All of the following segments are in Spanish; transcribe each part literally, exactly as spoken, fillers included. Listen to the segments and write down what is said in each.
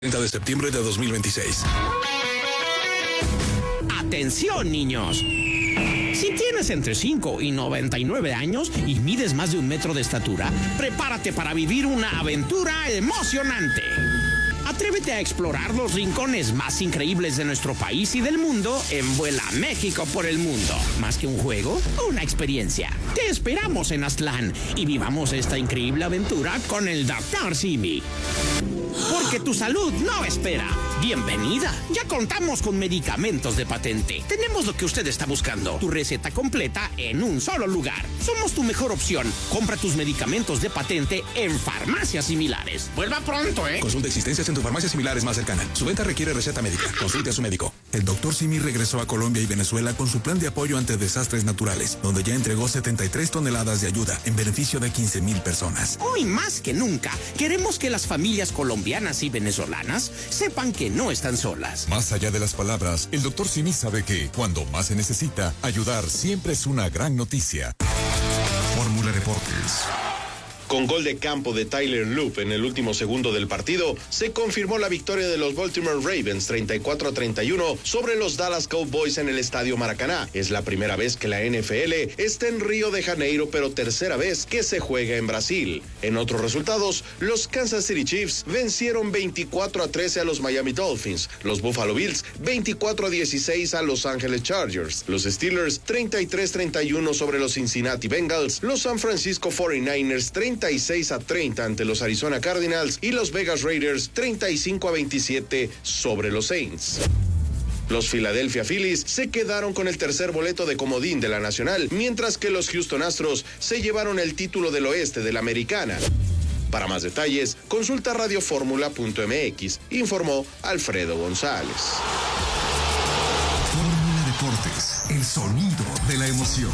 treinta de septiembre de dos mil veintiséis. Atención, niños. Si tienes entre cinco y noventa y nueve años y mides más de un metro de estatura, prepárate para vivir una aventura emocionante. Atrévete a explorar los rincones más increíbles de nuestro país y del mundo en Vuela México por el Mundo. Más que un juego, una experiencia. Te esperamos en Aztlán y vivamos esta increíble aventura con el doctor Simi. Porque tu salud no espera. Bienvenida. Ya contamos con medicamentos de patente. Tenemos lo que usted está buscando. Tu receta completa en un solo lugar. Somos tu mejor opción. Compra tus medicamentos de patente en farmacias similares. Vuelva pronto, ¿eh? Consulta existencias en tu farmacia similares más cercana. Su venta requiere receta médica. Consulte a su médico. El doctor Simi regresó a Colombia y Venezuela con su plan de apoyo ante desastres naturales, donde ya entregó setenta y tres toneladas de ayuda en beneficio de quince mil personas. Hoy más que nunca, queremos que las familias colombianas y venezolanas sepan que no están solas. Más allá de las palabras, el doctor Simi sabe que, cuando más se necesita, ayudar siempre es una gran noticia. Fórmula Deportes. Con gol de campo de Tyler Loop en el último segundo del partido, se confirmó la victoria de los Baltimore Ravens treinta y cuatro a treinta y uno sobre los Dallas Cowboys en el Estadio Maracaná. Es la primera vez que la N F L está en Río de Janeiro, pero tercera vez que se juega en Brasil. En otros resultados, los Kansas City Chiefs vencieron veinticuatro a trece a los Miami Dolphins, los Buffalo Bills veinticuatro a dieciséis a Los Ángeles Chargers, los Steelers treinta y tres a treinta y uno sobre los Cincinnati Bengals, los San Francisco cuarenta y nueve ers treinta y seis a treinta ante los Arizona Cardinals y los Vegas Raiders treinta y cinco a veintisiete sobre los Saints. Los Philadelphia Phillies se quedaron con el tercer boleto de comodín de la Nacional, mientras que los Houston Astros se llevaron el título del oeste de la Americana. Para más detalles, consulta radioformula punto m x, informó Alfredo González. Fórmula Deportes, el sonido de la emoción.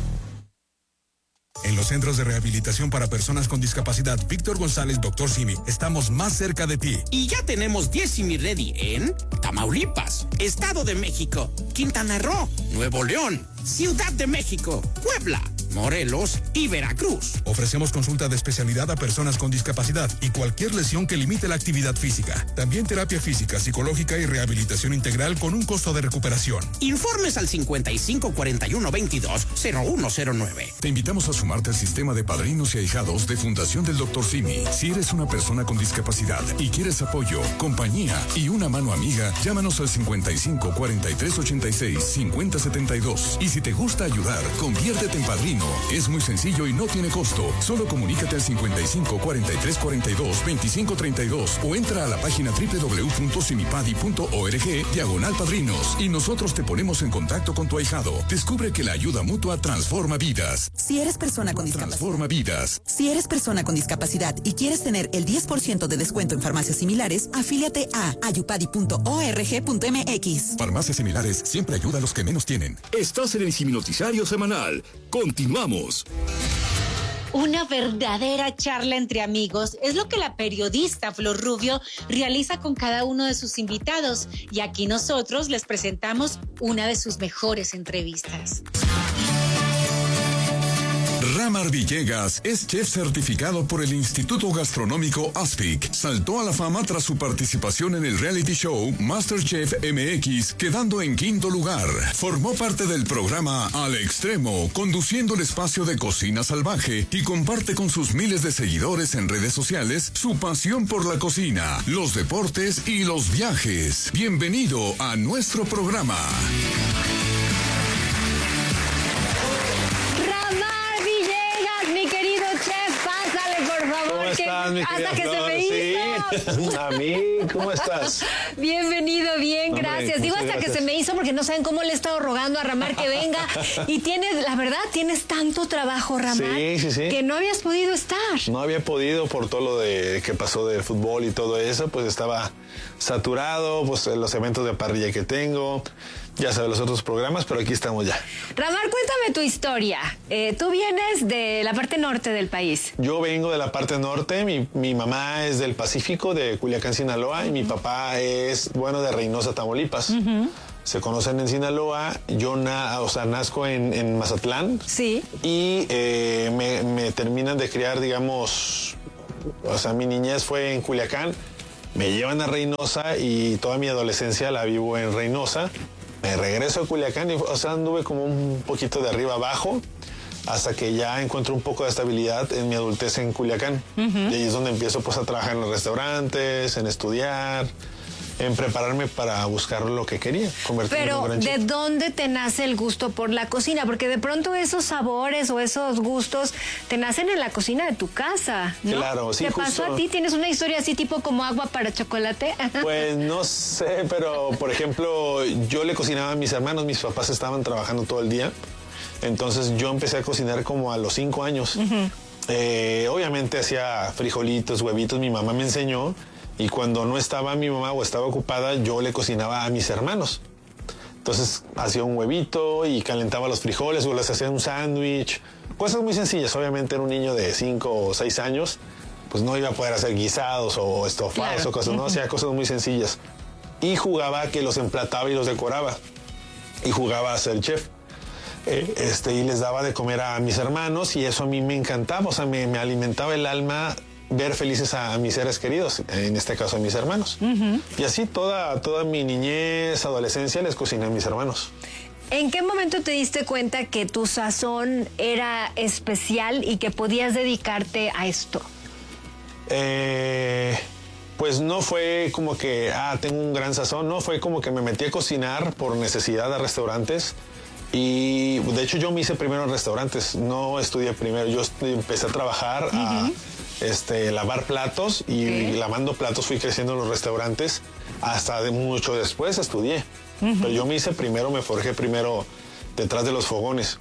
En los centros de rehabilitación para personas con discapacidad Víctor González, doctor Simi, estamos más cerca de ti. Y ya tenemos diez Simi Ready en Tamaulipas, Estado de México, Quintana Roo, Nuevo León, Ciudad de México, Puebla, Morelos y Veracruz. Ofrecemos consulta de especialidad a personas con discapacidad y cualquier lesión que limite la actividad física. También terapia física, psicológica y rehabilitación integral con un costo de recuperación. Informes al cincuenta y cinco cuarenta y uno veintidós cero uno cero nueve. Te invitamos a sumarte al sistema de padrinos y ahijados de Fundación del doctor Simi. Si eres una persona con discapacidad y quieres apoyo, compañía y una mano amiga, llámanos al cincuenta y cinco cuarenta y tres ochenta y seis cincuenta setenta y dos. Y si te gusta ayudar, conviértete en padrino. Es muy sencillo y no tiene costo. Solo comunícate al cincuenta y cinco cuarenta y tres cuarenta y dos veinticinco treinta y dos o entra a la página doble u doble u doble u punto simipadi punto org diagonal padrinos y nosotros te ponemos en contacto con tu ahijado. Descubre que la ayuda mutua transforma vidas. Si eres persona con discapacidad. Transforma vidas. Si eres persona con discapacidad y quieres tener el diez por ciento de descuento en farmacias similares, afíliate a ayupadi punto org punto m x. Farmacias similares siempre ayuda a los que menos tienen. Estás en el Simi Noticiario Semanal. Continuamos. Una verdadera charla entre amigos es lo que la periodista Flor Rubio realiza con cada uno de sus invitados, y aquí nosotros les presentamos una de sus mejores entrevistas. Ramar Villegas es chef certificado por el Instituto Gastronómico ASPIC. Saltó a la fama tras su participación en el reality show MasterChef M X, quedando en quinto lugar. Formó parte del programa Al Extremo, conduciendo el espacio de Cocina Salvaje, y comparte con sus miles de seguidores en redes sociales su pasión por la cocina, los deportes y los viajes. Bienvenido a nuestro programa. ¿Cómo estás, mi Hasta que Flor? se me hizo. Sí, a mí, ¿cómo estás? Bienvenido, bien, Hombre, gracias. Digo hasta gracias. que se me hizo porque no saben cómo le he estado rogando a Ramar que venga. Y tienes, la verdad, tienes tanto trabajo, Ramar, Sí, sí, sí. que no habías podido estar. No había podido por todo lo de que pasó de fútbol y todo eso, pues estaba saturado, pues los eventos de parrilla que tengo, ya sabes, los otros programas, pero aquí estamos ya. Ramar, cuéntame tu historia. Eh, tú vienes de la parte norte del país. Yo vengo de la parte norte, mi, mi mamá es del Pacífico, de Culiacán, Sinaloa, y mi papá es, bueno, de Reynosa, Tamaulipas. Uh-huh. Se conocen en Sinaloa, yo na, o sea, nazco en, en Mazatlán. Sí. Y eh, me, me terminan de criar, digamos, o sea, mi niñez fue en Culiacán. Me llevan a Reynosa y toda mi adolescencia la vivo en Reynosa. Me regreso a Culiacán y, o sea, anduve como un poquito de arriba abajo hasta que ya encuentro un poco de estabilidad en mi adultez en Culiacán. Uh-huh. Y ahí es donde empiezo pues a trabajar en los restaurantes, en estudiar, en prepararme para buscar lo que quería, convertirme Pero, en un gran chef. ¿de dónde te nace el gusto por la cocina? Porque de pronto esos sabores o esos gustos te nacen en la cocina de tu casa, ¿no? Claro, sí, ¿Te justo. pasó a ti? ¿Tienes una historia así tipo como agua para chocolate? Pues no sé, pero por ejemplo, yo le cocinaba a mis hermanos, mis papás estaban trabajando todo el día, entonces yo empecé a cocinar como a los cinco años. Uh-huh. Eh, obviamente hacía frijolitos, huevitos, mi mamá me enseñó. Y cuando no estaba mi mamá o estaba ocupada, yo le cocinaba a mis hermanos. Entonces hacía un huevito y calentaba los frijoles o les hacía un sándwich. Cosas muy sencillas. Obviamente era un niño de cinco o seis años, pues no iba a poder hacer guisados o estofados, claro, o cosas, no, hacía cosas muy sencillas. Y jugaba a que los emplataba y los decoraba. Y jugaba a ser chef. Eh, este, y les daba de comer a mis hermanos y eso a mí me encantaba. O sea, me, me alimentaba el alma ver felices a, a mis seres queridos, en este caso a mis hermanos. Uh-huh. Y así toda, toda mi niñez, adolescencia les cociné a mis hermanos. ¿En qué momento te diste cuenta que tu sazón era especial y que podías dedicarte a esto? Eh, pues no fue como que, ah, tengo un gran sazón, no, fue como que me metí a cocinar por necesidad a restaurantes. Y de hecho yo me hice primero en restaurantes, no estudié primero, yo empecé a trabajar, uh-huh. a este, lavar platos y ¿qué? Lavando platos fui creciendo en los restaurantes, hasta de mucho después estudié. Uh-huh. Pero yo me hice primero, me forjé primero detrás de los fogones.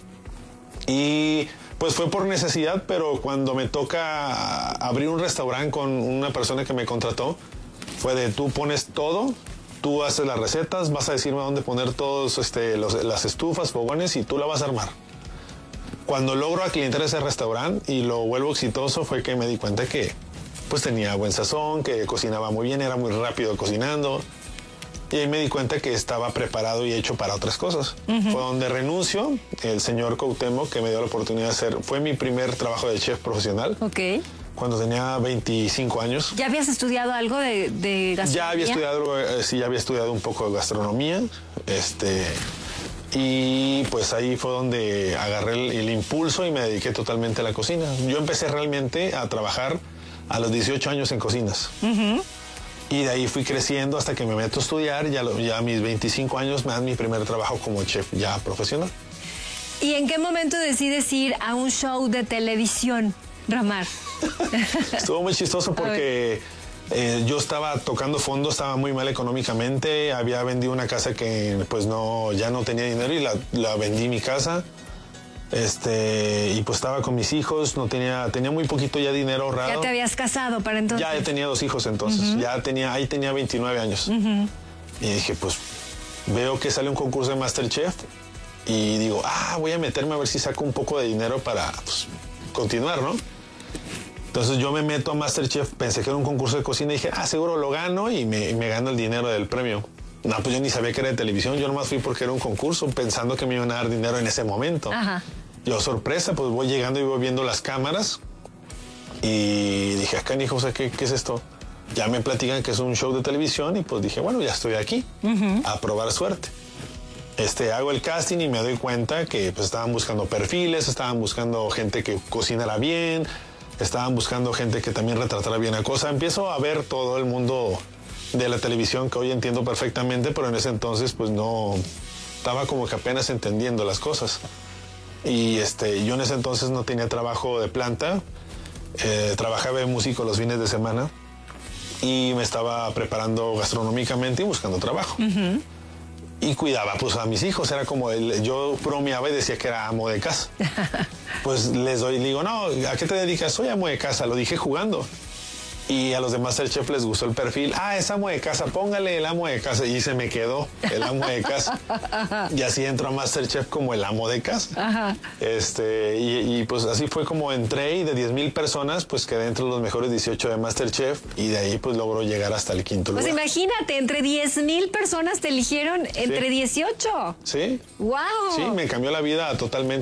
Y pues fue por necesidad, pero cuando me toca abrir un restaurante con una persona que me contrató, fue de tú pones todo, tú haces las recetas, vas a decirme dónde poner todos este, los, las estufas, fogones y tú la vas a armar. Cuando logro aclientar ese restaurante y lo vuelvo exitoso fue que me di cuenta que pues tenía buen sazón, que cocinaba muy bien, era muy rápido cocinando. Y ahí me di cuenta que estaba preparado y hecho para otras cosas. Uh-huh. Fue donde renuncio, el señor Cuauhtémoc, que me dio la oportunidad de hacer, fue mi primer trabajo de chef profesional. Ok. Cuando tenía veinticinco años. ¿Ya habías estudiado algo de, de gastronomía? Ya había estudiado, eh, sí, ya había estudiado un poco de gastronomía. Este, y pues ahí fue donde agarré el, el impulso y me dediqué totalmente a la cocina. Yo empecé realmente a trabajar a los dieciocho años en cocinas. Uh-huh. Y de ahí fui creciendo hasta que me meto a estudiar. Ya, ya a mis veinticinco años me dan mi primer trabajo como chef ya profesional. ¿Y en qué momento decides ir a un show de televisión, Ramar? Estuvo muy chistoso porque eh, yo estaba tocando fondo, estaba muy mal económicamente, había vendido una casa que pues no, ya no tenía dinero y la, la vendí mi casa. Este, y pues estaba con mis hijos, no tenía, tenía muy poquito ya dinero ahorrado. ¿Ya te habías casado para entonces? Ya tenía dos hijos entonces, uh-huh. ya tenía, ahí tenía veintinueve años. Uh-huh. Y dije, pues veo que sale un concurso de MasterChef y digo, ah, voy a meterme a ver si saco un poco de dinero para pues, continuar, ¿no? Entonces yo me meto a MasterChef, pensé que era un concurso de cocina y dije, ah, seguro lo gano y me, me gano el dinero del premio. No, pues yo ni sabía que era de televisión, yo nomás fui porque era un concurso, pensando que me iban a dar dinero en ese momento. Ajá. Yo, sorpresa, pues voy llegando y voy viendo las cámaras y dije, acá, hijo, o sea, ¿qué, ¿qué es esto? Ya me platican que es un show de televisión y pues dije, bueno, ya estoy aquí, uh-huh. a probar suerte. Este, hago el casting y me doy cuenta que pues estaban buscando perfiles, estaban buscando gente que cocinara bien, estaban buscando gente que también retratara bien la cosa. Empiezo a ver todo el mundo de la televisión que hoy entiendo perfectamente, pero en ese entonces pues no, estaba como que apenas entendiendo las cosas. Y este, yo en ese entonces no tenía trabajo de planta, eh, trabajaba de músico los fines de semana y me estaba preparando gastronómicamente y buscando trabajo. Uh-huh. Y cuidaba pues a mis hijos, era como el, yo bromeaba y decía que era amo de casa. Pues les doy, le digo, no, ¿a qué te dedicas? Soy amo de casa, lo dije jugando. Y a los de MasterChef les gustó el perfil. Ah, es amo de casa, póngale el amo de casa. Y se me quedó el amo de casa. Y así entró a MasterChef como el amo de casa. Ajá. Este, y, y pues así fue como entré y de diez mil personas pues quedé entre los mejores dieciocho de MasterChef y de ahí pues logró llegar hasta el quinto lugar. Pues imagínate, entre diez mil personas te eligieron entre sí. dieciocho. Sí. ¡Wow! Sí, me cambió la vida totalmente.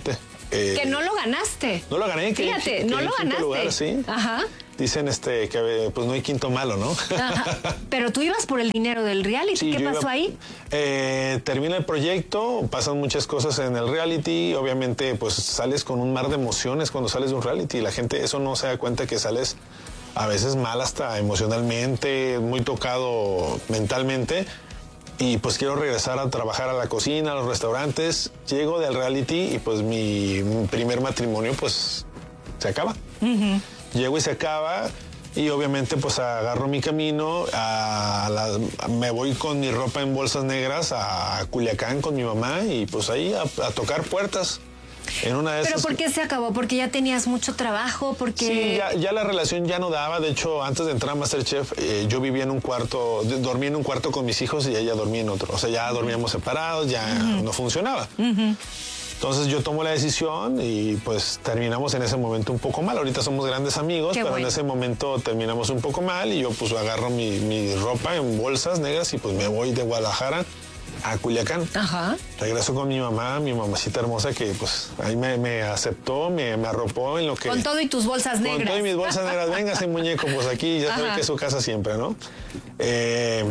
Eh, que no lo ganaste. No lo gané. Fíjate, que, que no lo ganaste. Lugar, ¿sí? Ajá. Dicen este que pues no hay quinto malo, ¿no? Ajá. Pero tú ibas por el dinero del reality. Sí, ¿qué pasó iba, ahí? Eh, termina el proyecto, pasan muchas cosas en el reality. Obviamente, pues sales con un mar de emociones cuando sales de un reality. La gente eso no se da cuenta que sales a veces mal hasta emocionalmente, muy tocado mentalmente. Y pues quiero regresar a trabajar a la cocina, a los restaurantes. Llego del reality y pues mi, mi primer matrimonio pues se acaba. Uh-huh. Llego y se acaba y obviamente pues agarro mi camino, a la, me voy con mi ropa en bolsas negras a Culiacán con mi mamá y pues ahí a, a tocar puertas. En una de ¿Pero esas... por qué se acabó? ¿Porque ya tenías mucho trabajo? Porque... Sí, ya, ya la relación ya no daba. De hecho, antes de entrar a MasterChef, eh, yo vivía en un cuarto, dormía en un cuarto con mis hijos y ella dormía en otro. O sea, ya dormíamos separados, ya uh-huh. no funcionaba. Uh-huh. Entonces yo tomo la decisión y pues terminamos en ese momento un poco mal. Ahorita somos grandes amigos, Qué pero bueno. en ese momento terminamos un poco mal y yo pues agarro mi, mi ropa en bolsas negras y pues me voy de Guadalajara a Culiacán. Ajá. Regreso con mi mamá, mi mamacita hermosa que pues ahí me, me aceptó, me, me arropó en lo que... Con todo y tus bolsas negras. Con todo y mis bolsas negras. Véngase, muñeco, pues aquí ya sabe que es su casa siempre, ¿no? Eh...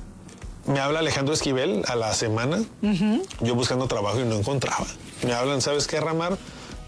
Me habla Alejandro Esquivel a la semana, uh-huh. yo buscando trabajo y no encontraba. Me hablan, ¿sabes qué, Ramar?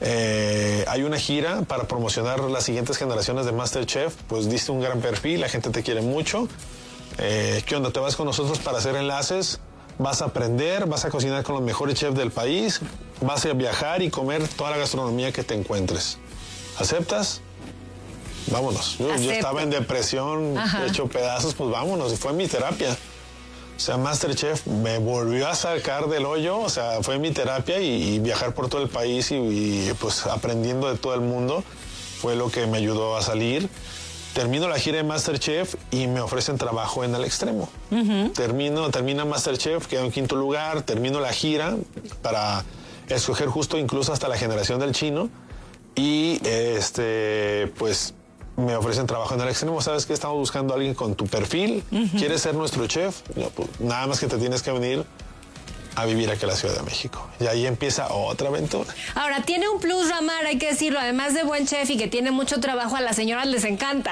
Eh, hay una gira para promocionar las siguientes generaciones de MasterChef. Pues diste un gran perfil, la gente te quiere mucho. Eh, ¿Qué onda? ¿Te vas con nosotros para hacer enlaces? Vas a aprender, vas a cocinar con los mejores chefs del país, vas a viajar y comer toda la gastronomía que te encuentres. ¿Aceptas? Vámonos. Yo, yo estaba en depresión, Ajá. hecho pedazos, pues vámonos. Y fue mi terapia. O sea, MasterChef me volvió a sacar del hoyo, o sea, fue mi terapia y, y viajar por todo el país y, y pues aprendiendo de todo el mundo fue lo que me ayudó a salir. Termino la gira de MasterChef y me ofrecen trabajo en El Extremo. Uh-huh. Termino, termina MasterChef, quedo en quinto lugar, termino la gira para escoger justo incluso hasta la generación del chino y este, pues... me ofrecen trabajo en El Extremo. ¿Sabes qué? Estamos buscando a alguien con tu perfil. Uh-huh. ¿Quieres ser nuestro chef? No, pues, nada más que te tienes que venir a vivir aquí a la Ciudad de México. Y ahí empieza otra aventura. Ahora, tiene un plus, Ramar, hay que decirlo. Además de buen chef y que tiene mucho trabajo, a las señoras les encanta.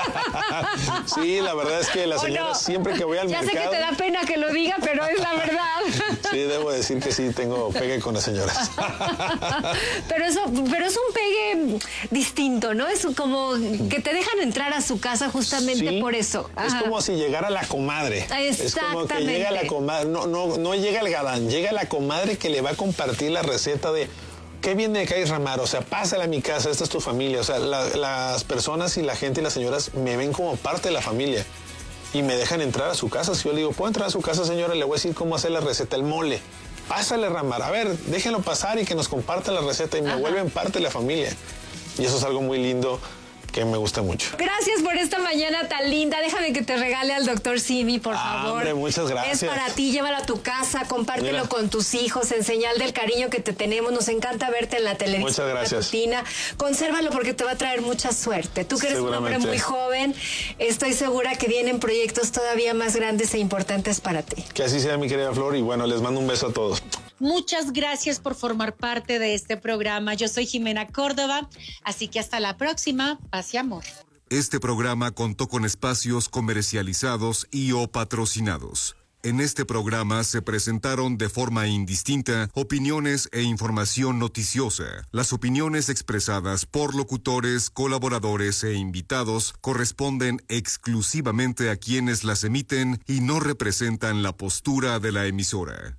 Sí, la verdad es que las señoras no? siempre que voy al ya mercado... Ya sé que te da pena que lo diga, pero es la verdad. Sí, debo decir que sí, tengo pegue con las señoras. Pero eso, pero es un pegue distinto, ¿no? Es como que te dejan entrar a su casa justamente sí, por eso. Ajá. Es como si llegara la comadre. Es como que llega la comadre, no, no, no llega el galán, llega la comadre que le va a compartir la receta de qué viene de acá, Ramar, o sea, pásala a mi casa, esta es tu familia. O sea, la, las personas y la gente y las señoras me ven como parte de la familia y me dejan entrar a su casa. Si yo le digo, ¿puedo entrar a su casa, señora? Le voy a decir cómo hacer la receta, el mole. Pásale, Ramar, a ver, déjenlo pasar y que nos comparta la receta y me Ajá. vuelven parte de la familia. Y eso es algo muy lindo que me gusta mucho. Gracias por esta mañana tan linda. Déjame que te regale al doctor Simi, por ah, favor. Hombre, muchas gracias. Es para ti, llévalo a tu casa, compártelo Mira. con tus hijos, en señal del cariño que te tenemos. Nos encanta verte en la televisión. Muchas gracias. Matutina. Consérvalo porque te va a traer mucha suerte. Tú que eres un hombre muy joven, estoy segura que vienen proyectos todavía más grandes e importantes para ti. Que así sea, mi querida Flor, y bueno, les mando un beso a todos. Muchas gracias por formar parte de este programa. Yo soy Jimena Córdoba, así que hasta la próxima. Paz y amor. Este programa contó con espacios comercializados y o patrocinados. En este programa se presentaron de forma indistinta opiniones e información noticiosa. Las opiniones expresadas por locutores, colaboradores e invitados corresponden exclusivamente a quienes las emiten y no representan la postura de la emisora.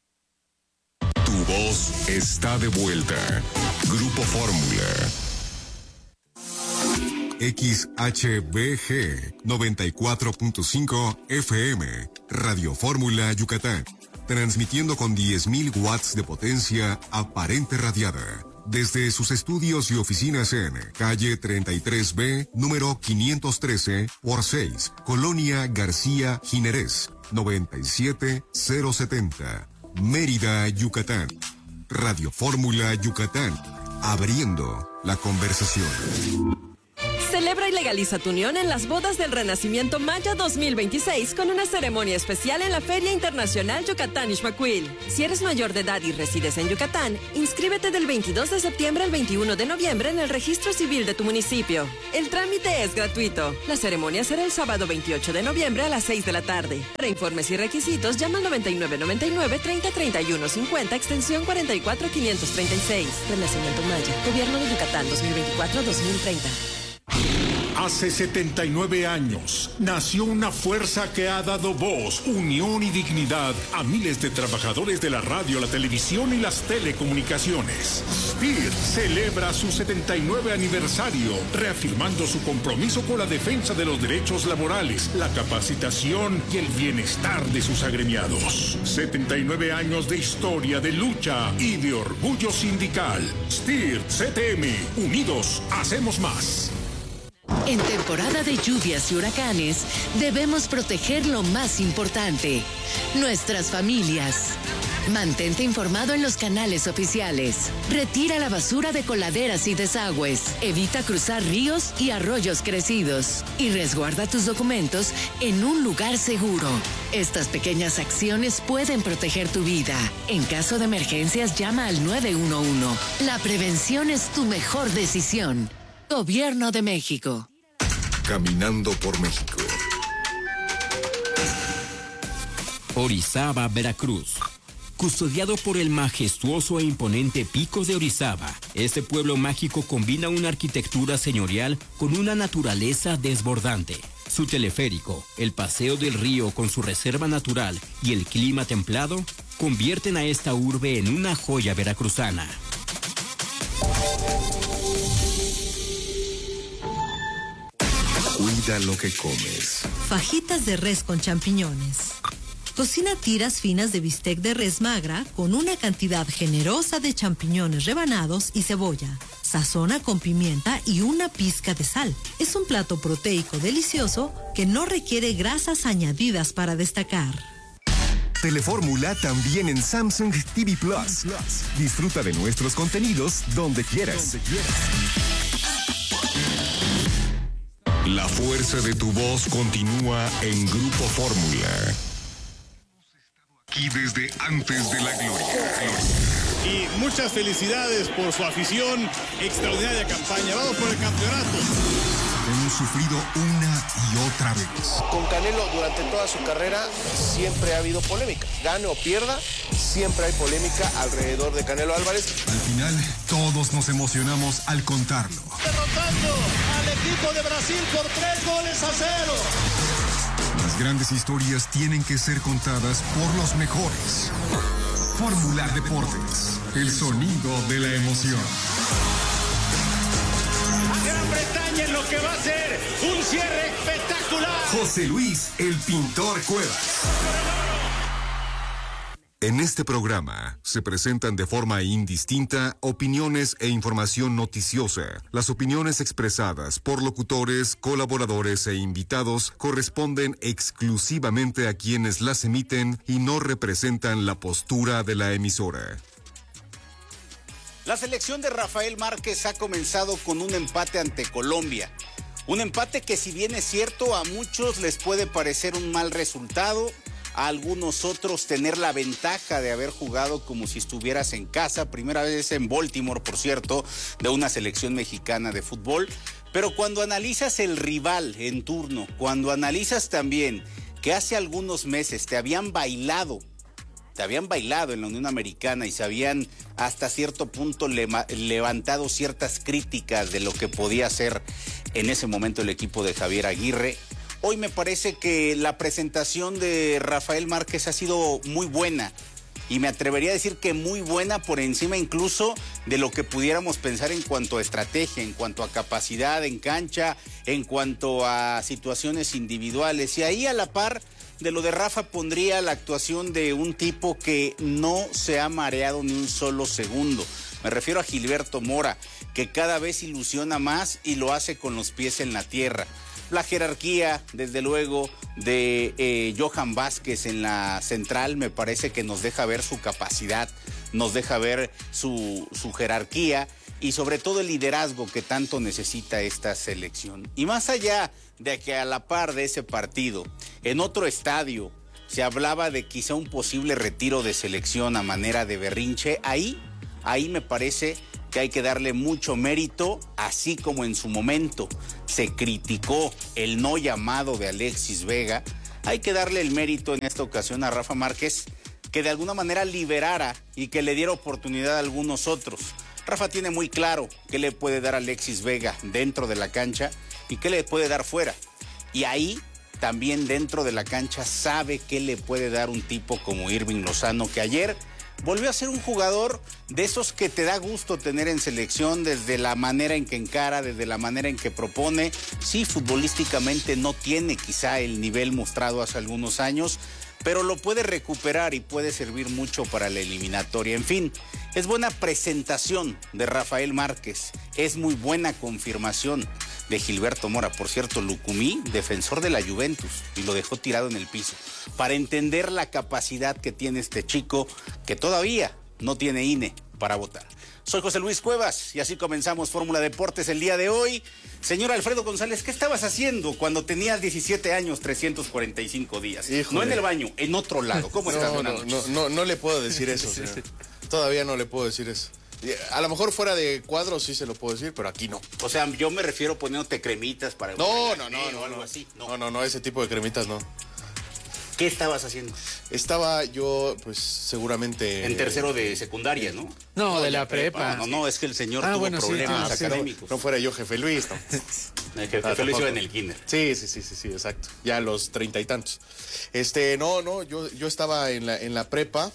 Tu voz está de vuelta. Grupo Fórmula. X H B G noventa y cuatro punto cinco F M, Radio Fórmula Yucatán, transmitiendo con diez mil watts de potencia aparente radiada, desde sus estudios y oficinas en calle treinta y tres B, número quinientos trece por seis, Colonia García Jiménez, noventa y siete mil setenta, Mérida, Yucatán. Radio Fórmula Yucatán, abriendo la conversación. Celebra y legaliza tu unión en las bodas del Renacimiento Maya dos mil veintiséis con una ceremonia especial en la Feria Internacional Yucatán Ixmaquil. Si eres mayor de edad y resides en Yucatán, inscríbete del veintidós de septiembre al veintiuno de noviembre en el registro civil de tu municipio. El trámite es gratuito. La ceremonia será el sábado veintiocho de noviembre a las seis de la tarde. Para informes y requisitos, llama al noventa y nueve noventa y nueve treinta treinta y uno cincuenta, extensión cuarenta y cuatro quinientos treinta y seis. Renacimiento Maya, Gobierno de Yucatán dos mil veinticuatro a dos mil treinta. Hace setenta y nueve años nació una fuerza que ha dado voz, unión y dignidad a miles de trabajadores de la radio, la televisión y las telecomunicaciones. S P I R celebra su setenta y nueve aniversario, reafirmando su compromiso con la defensa de los derechos laborales, la capacitación y el bienestar de sus agremiados. setenta y nueve años de historia, de lucha y de orgullo sindical. S P I R C T M, unidos hacemos más. En temporada de lluvias y huracanes, debemos proteger lo más importante, nuestras familias. Mantente informado en los canales oficiales. Retira la basura de coladeras y desagües. Evita cruzar ríos y arroyos crecidos. Y resguarda tus documentos en un lugar seguro. Estas pequeñas acciones pueden proteger tu vida. En caso de emergencias, llama al nueve uno uno. La prevención es tu mejor decisión. Gobierno de México. Caminando por México. Orizaba, Veracruz. Custodiado por el majestuoso e imponente Picos de Orizaba, este pueblo mágico combina una arquitectura señorial con una naturaleza desbordante. Su teleférico, el paseo del río con su reserva natural y el clima templado convierten a esta urbe en una joya veracruzana. Cuida lo que comes. Fajitas de res con champiñones. Cocina tiras finas de bistec de res magra con una cantidad generosa de champiñones rebanados y cebolla. Sazona con pimienta y una pizca de sal. Es un plato proteico delicioso que no requiere grasas añadidas para destacar. Telefórmula también en Samsung T V Plus. Disfruta de nuestros contenidos donde quieras. La fuerza de tu voz continúa en Grupo Fórmula. Aquí desde antes de la gloria. Y muchas felicidades por su afición, extraordinaria campaña. Vamos por el campeonato. Hemos sufrido una y otra vez. Con Canelo durante toda su carrera siempre ha habido polémica. Gane o pierda, siempre hay polémica alrededor de Canelo Álvarez. Al final, todos nos emocionamos al contarlo. Derrotando al equipo de Brasil por tres goles a cero. Las grandes historias tienen que ser contadas por los mejores. Fórmula Deportes, el sonido de la emoción. A Gran Bretaña en lo que va a ser un cierre espectacular. José Luis, el pintor Cuevas. En este programa se presentan de forma indistinta opiniones e información noticiosa. Las opiniones expresadas por locutores, colaboradores e invitados corresponden exclusivamente a quienes las emiten y no representan la postura de la emisora. La selección de Rafael Márquez ha comenzado con un empate ante Colombia. Un empate que, si bien es cierto, a muchos les puede parecer un mal resultado, a algunos otros tener la ventaja de haber jugado como si estuvieras en casa, primera vez en Baltimore, por cierto, de una selección mexicana de fútbol. Pero cuando analizas el rival en turno, cuando analizas también que hace algunos meses te habían bailado, te habían bailado en la Unión Americana y se habían hasta cierto punto lema, levantado ciertas críticas de lo que podía ser en ese momento el equipo de Javier Aguirre, hoy me parece que la presentación de Rafael Márquez ha sido muy buena y me atrevería a decir que muy buena por encima incluso de lo que pudiéramos pensar en cuanto a estrategia, en cuanto a capacidad en cancha, en cuanto a situaciones individuales. Y ahí a la par de lo de Rafa pondría la actuación de un tipo que no se ha mareado ni un solo segundo. Me refiero a Gilberto Mora, que cada vez ilusiona más y lo hace con los pies en la tierra. La jerarquía, desde luego, de eh, Johan Vázquez en la central me parece que nos deja ver su capacidad, nos deja ver su, su jerarquía. y sobre todo el liderazgo que tanto necesita esta selección. Y más allá de que a la par de ese partido, en otro estadio, se hablaba de quizá un posible retiro de selección a manera de berrinche, ahí, ahí me parece que hay que darle mucho mérito, así como en su momento se criticó el no llamado de Alexis Vega, hay que darle el mérito en esta ocasión a Rafa Márquez, que de alguna manera liberara y que le diera oportunidad a algunos otros. Rafa tiene muy claro qué le puede dar a Alexis Vega dentro de la cancha y qué le puede dar fuera. Y ahí también dentro de la cancha sabe qué le puede dar un tipo como Irving Lozano, que ayer volvió a ser un jugador de esos que te da gusto tener en selección desde la manera en que encara, desde la manera en que propone. Sí, futbolísticamente no tiene quizá el nivel mostrado hace algunos años, pero lo puede recuperar y puede servir mucho para la eliminatoria. En fin, es buena presentación de Rafael Márquez, es muy buena confirmación de Gilberto Mora. Por cierto, Lucumí, defensor de la Juventus, y lo dejó tirado en el piso, para entender la capacidad que tiene este chico, que todavía no tiene I N E para votar. Soy José Luis Cuevas y así comenzamos Fórmula Deportes el día de hoy. Señor Alfredo González, ¿qué estabas haciendo cuando tenías diecisiete años, trescientos cuarenta y cinco días? Híjole. No en el baño, en otro lado. ¿Cómo no, estás? No, no, no, no, no le puedo decir eso. Sí, sí. Todavía no le puedo decir eso. A lo mejor fuera de cuadro sí se lo puedo decir, pero aquí no. O sea, yo me refiero poniéndote cremitas para... No, no, no, no, algo no. así. No. no, no, no, ese tipo de cremitas no. ¿Qué estabas haciendo? Estaba yo, pues, seguramente... En tercero de secundaria, ¿no? No, no de la prepa. prepa. No, no, es que el señor ah, tuvo bueno, problemas sí, académicos. No, no fuera yo jefe Luis, no. El jefe ah, Luis iba en el kinder. Sí, sí, sí, sí, sí, exacto. Ya a los treinta y tantos. Este, no, no, yo, yo estaba en la, en la prepa,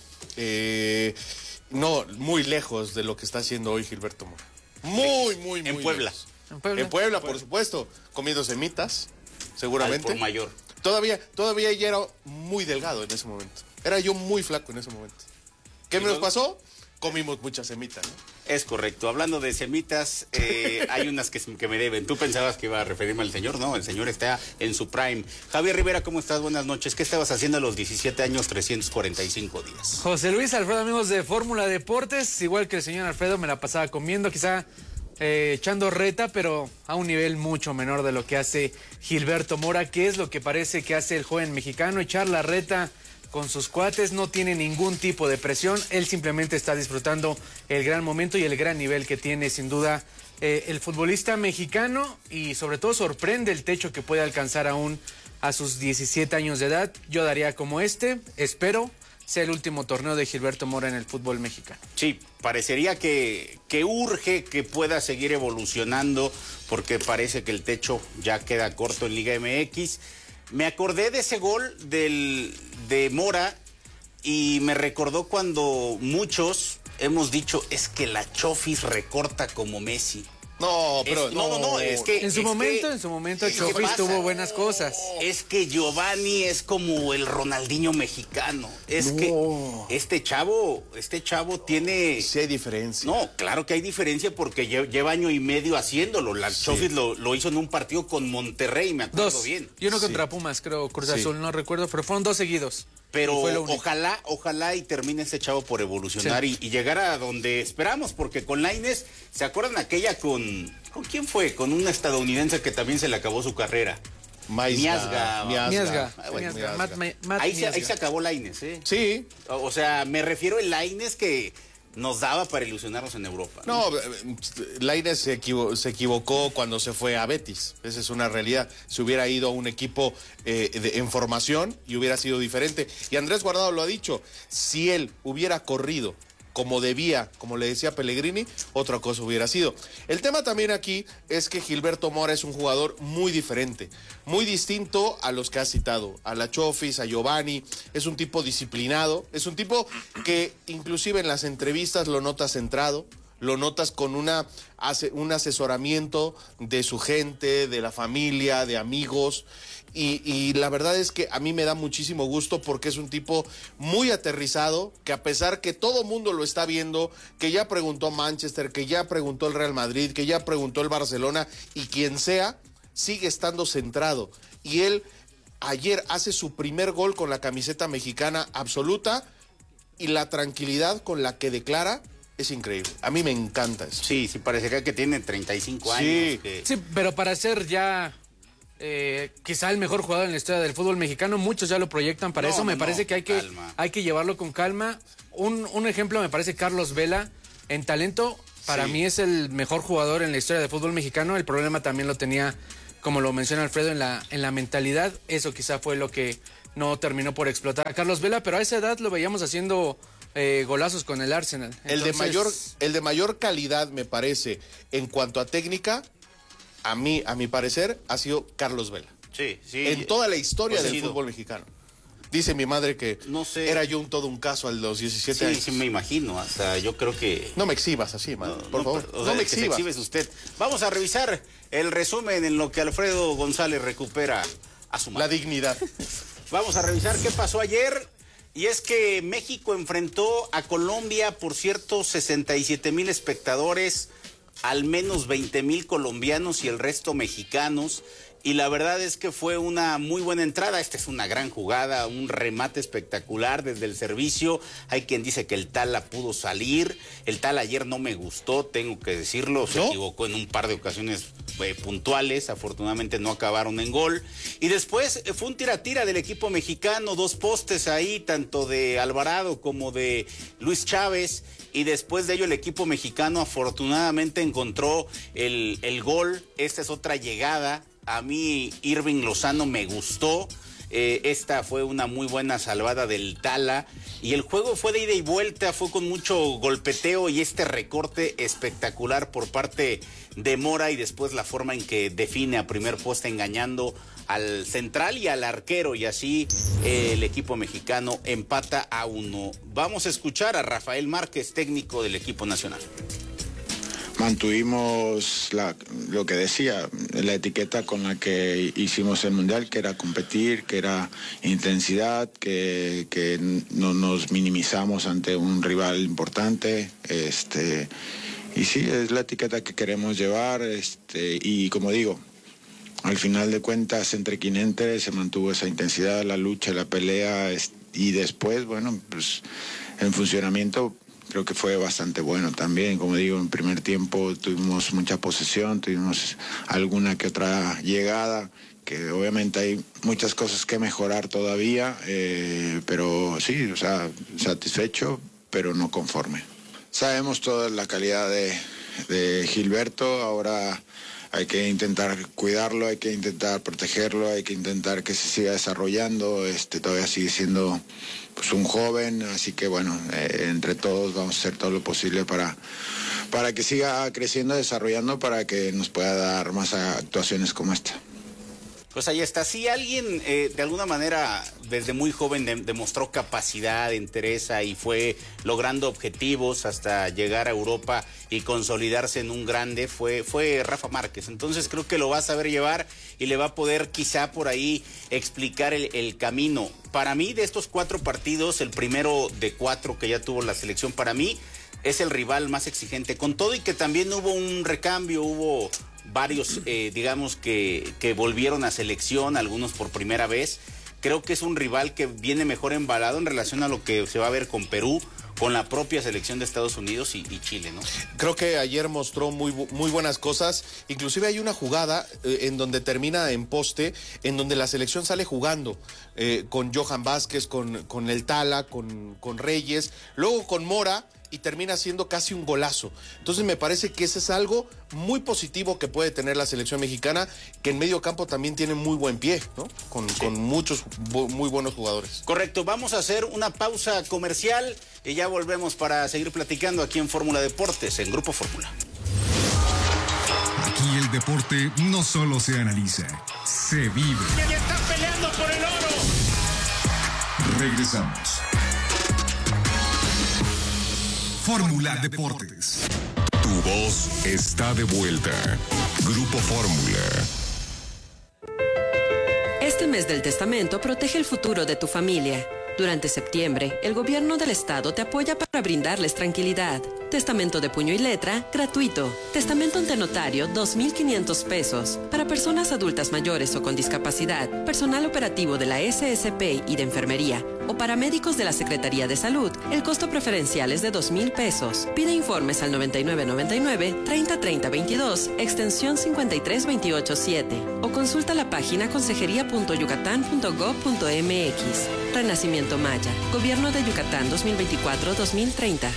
eh, no, muy lejos de lo que está haciendo hoy Gilberto Mora. Muy, muy, muy En Puebla. lejos. En Puebla. En Puebla, por supuesto, comiendo semitas, seguramente. Al por mayor. Todavía, todavía ella era muy delgado en ese momento. Era yo muy flaco en ese momento. ¿Qué nos pasó? Comimos muchas semitas, ¿no? Es correcto. Hablando de semitas, eh, hay unas que, que me deben. ¿Tú pensabas que iba a referirme al señor? No, el señor está en su prime. Javier Rivera, ¿cómo estás? Buenas noches. ¿Qué estabas haciendo a los diecisiete años, trescientos cuarenta y cinco días? José Luis, Alfredo, amigos de Fórmula Deportes. Igual que el señor Alfredo, me la pasaba comiendo, quizá eh, echando reta, pero a un nivel mucho menor de lo que hace Gilberto Mora. ¿Qué es lo que parece que hace el joven mexicano? Echar la reta con sus cuates, no tiene ningún tipo de presión, él simplemente está disfrutando el gran momento y el gran nivel que tiene sin duda eh, el futbolista mexicano, y sobre todo sorprende el techo que puede alcanzar aún a sus diecisiete años de edad. Yo daría como este, espero sea el último torneo de Gilberto Mora en el fútbol mexicano. Sí, parecería que, que urge que pueda seguir evolucionando, porque parece que el techo ya queda corto en Liga M X. Me acordé de ese gol del, de Mora y me recordó cuando muchos hemos dicho, es que la Chofis recorta como Messi. No, pero es, no, no, no, es que... En su es momento, que, en su momento Chofis tuvo buenas cosas. Es que Giovanni es como el Ronaldinho mexicano. Es no. que este chavo, este chavo tiene... Sí hay diferencia. No, claro que hay diferencia porque lleva año y medio haciéndolo. La sí. Chofis lo, lo hizo en un partido con Monterrey, me acuerdo dos. bien. Y uno contra sí. Pumas, creo, Cruz Azul, sí. no recuerdo, pero fueron dos seguidos. Pero ojalá, ojalá y termine este chavo por evolucionar sí. y, y llegar a donde esperamos, porque con Lainez, ¿se acuerdan aquella con... ¿Con quién fue? Con un estadounidense que también se le acabó su carrera. Miazga. Miazga. Miazga. Ah, bueno, Miazga. Matt, Matt ahí, Miazga. Se, ahí se acabó Lainez, ¿eh? Sí. O, o sea, me refiero al Lainez que nos daba para ilusionarnos en Europa. No, no Lainez se, equivo se equivocó cuando se fue a Betis. Esa es una realidad. Se hubiera ido a un equipo eh, de, en formación y hubiera sido diferente. Y Andrés Guardado lo ha dicho. Si él hubiera corrido como debía, como le decía Pellegrini, otra cosa hubiera sido. El tema también aquí es que Gilberto Mora es un jugador muy diferente, muy distinto a los que ha citado, a la Chofis, a Giovanni. Es un tipo disciplinado, es un tipo que inclusive en las entrevistas lo notas centrado, lo notas con una, un asesoramiento de su gente, de la familia, de amigos. Y, y la verdad es que a mí me da muchísimo gusto porque es un tipo muy aterrizado, que a pesar que todo mundo lo está viendo, que ya preguntó Manchester, que ya preguntó el Real Madrid, que ya preguntó el Barcelona y quien sea, sigue estando centrado. Y él ayer hace su primer gol con la camiseta mexicana absoluta y la tranquilidad con la que declara es increíble. A mí me encanta eso. Sí, sí, parecería que tiene treinta y cinco años. Sí, que... sí, pero para ser ya eh, quizá el mejor jugador en la historia del fútbol mexicano, muchos ya lo proyectan para No, eso. Me no, parece no, que hay que, calma. hay que llevarlo con calma. Un, un ejemplo me parece Carlos Vela en talento. Para Sí. mí es el mejor jugador en la historia del fútbol mexicano. El problema también lo tenía, como lo menciona Alfredo, en la, en la mentalidad. Eso quizá fue lo que no terminó por explotar a Carlos Vela, pero a esa edad lo veíamos haciendo eh, golazos con el Arsenal. Entonces, El de mayor, el de mayor calidad, me parece, en cuanto a técnica, a mí, a mi parecer, ha sido Carlos Vela. Sí, sí. En toda la historia del Coincido. fútbol mexicano. Dice mi madre que No sé. era yo un todo un caso a los diecisiete Sí, años. sí, me imagino. Hasta yo creo que... No me exhibas así, madre, por favor. O No sea, me que se exhibas. exhibes usted. Vamos a revisar el resumen en lo que Alfredo González recupera a su madre. La dignidad. Vamos a revisar qué pasó ayer. Y es que México enfrentó a Colombia, por cierto, sesenta y siete mil espectadores, al menos veinte mil colombianos y el resto mexicanos. Y la verdad es que fue una muy buena entrada. Esta es una gran jugada, un remate espectacular desde el servicio. Hay quien dice que el Tala pudo salir. El Tala ayer no me gustó, tengo que decirlo. Se ¿No? equivocó en un par de ocasiones eh, puntuales. Afortunadamente no acabaron en gol. Y después eh, fue un tira-tira del equipo mexicano. Dos postes ahí, tanto de Alvarado como de Luis Chávez. Y después de ello el equipo mexicano afortunadamente encontró el, el gol. Esta es otra llegada. A mí Irving Lozano me gustó. Eh, esta fue una muy buena salvada del Tala. Y el juego fue de ida y vuelta, fue con mucho golpeteo y este recorte espectacular por parte de Mora. Y después la forma en que define a primer poste engañando al central y al arquero. Y así eh, el equipo mexicano empata a uno. Vamos a escuchar a Rafael Márquez, técnico del equipo nacional. Mantuvimos la, lo que decía, la etiqueta con la que hicimos el Mundial, que era competir, que era intensidad, que, que no nos minimizamos ante un rival importante. Este, y sí, es la etiqueta que queremos llevar. Este, y como digo, al final de cuentas, entre quinientos se mantuvo esa intensidad, la lucha, la pelea. Y después, bueno, pues en funcionamiento... Creo que fue bastante bueno también. Como digo, en primer tiempo tuvimos mucha posesión, tuvimos alguna que otra llegada, que obviamente hay muchas cosas que mejorar todavía, eh, pero sí, o sea, satisfecho, pero no conforme. Sabemos toda la calidad de, de Gilberto, ahora hay que intentar cuidarlo, hay que intentar protegerlo, hay que intentar que se siga desarrollando, este, todavía sigue siendo pues un joven, así que bueno, eh, entre todos vamos a hacer todo lo posible para, para que siga creciendo, desarrollando, para que nos pueda dar más actuaciones como esta. Pues ahí está. Si alguien eh, de alguna manera desde muy joven de, demostró capacidad, entereza y fue logrando objetivos hasta llegar a Europa y consolidarse en un grande, fue, fue Rafa Márquez. Entonces creo que lo va a saber llevar y le va a poder quizá por ahí explicar el, el camino. Para mí, de estos cuatro partidos, el primero de cuatro que ya tuvo la selección, para mí es el rival más exigente. Con todo y que también hubo un recambio, hubo varios, eh, digamos, que, que volvieron a selección, algunos por primera vez. Creo que es un rival que viene mejor embalado en relación a lo que se va a ver con Perú, con la propia selección de Estados Unidos y, y Chile, ¿no? Creo que ayer mostró muy, muy buenas cosas. Inclusive hay una jugada eh, en donde termina en poste, en donde la selección sale jugando eh, con Johan Vázquez, con, con el Tala, con, con Reyes, luego con Mora, y termina siendo casi un golazo. Entonces me parece que ese es algo muy positivo que puede tener la selección mexicana, que en medio campo también tiene muy buen pie, ¿no? Con, sí. con muchos bu muy buenos jugadores. Correcto, vamos a hacer una pausa comercial y ya volvemos para seguir platicando aquí en Fórmula Deportes, en Grupo Fórmula. Aquí el deporte no solo se analiza, se vive. ¡Y está peleando por el oro! Regresamos. Fórmula Deportes. Tu voz está de vuelta. Grupo Fórmula. Este mes del testamento protege el futuro de tu familia. Durante septiembre, el gobierno del estado te apoya para brindarles tranquilidad. Testamento de puño y letra, gratuito. Testamento ante notario, dos mil quinientos pesos. Para personas adultas mayores o con discapacidad, personal operativo de la S S P y de enfermería, o paramédicos de la Secretaría de Salud, el costo preferencial es de dos mil pesos. Pide informes al noventa y nueve noventa y nueve, treinta treinta veintidós, extensión cincuenta y tres veintiocho siete. O consulta la página consejería punto yucatán punto gob punto m x. Renacimiento Maya. Gobierno de Yucatán dos mil veinticuatro a dos mil treinta.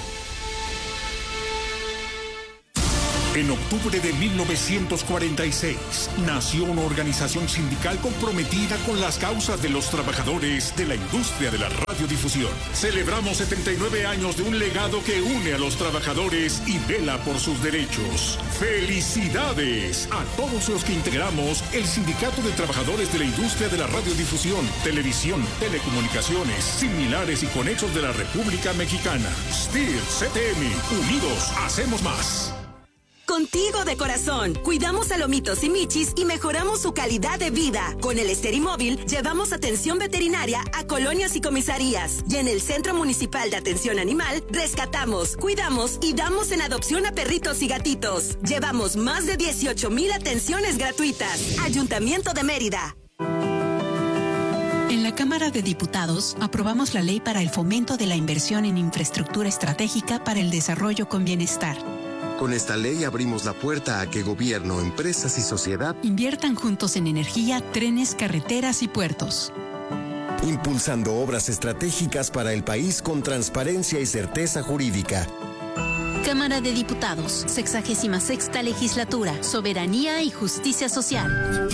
En octubre de mil novecientos cuarenta y seis, nació una organización sindical comprometida con las causas de los trabajadores de la industria de la radiodifusión. Celebramos setenta y nueve años de un legado que une a los trabajadores y vela por sus derechos. ¡Felicidades a todos los que integramos el Sindicato de Trabajadores de la Industria de la Radiodifusión, Televisión, Telecomunicaciones, Similares y Conexos de la República Mexicana! S T I R C T M, unidos hacemos más. Contigo de corazón, cuidamos a lomitos y michis y mejoramos su calidad de vida. Con el Esterimóvil llevamos atención veterinaria a colonias y comisarías. Y en el Centro Municipal de Atención Animal rescatamos, cuidamos y damos en adopción a perritos y gatitos. Llevamos más de dieciocho mil atenciones gratuitas. Ayuntamiento de Mérida. En la Cámara de Diputados aprobamos la ley para el fomento de la inversión en infraestructura estratégica para el desarrollo con bienestar. Con esta ley abrimos la puerta a que gobierno, empresas y sociedad inviertan juntos en energía, trenes, carreteras y puertos. Impulsando obras estratégicas para el país con transparencia y certeza jurídica. Cámara de Diputados, sexagésima sexta legislatura, soberanía y justicia social.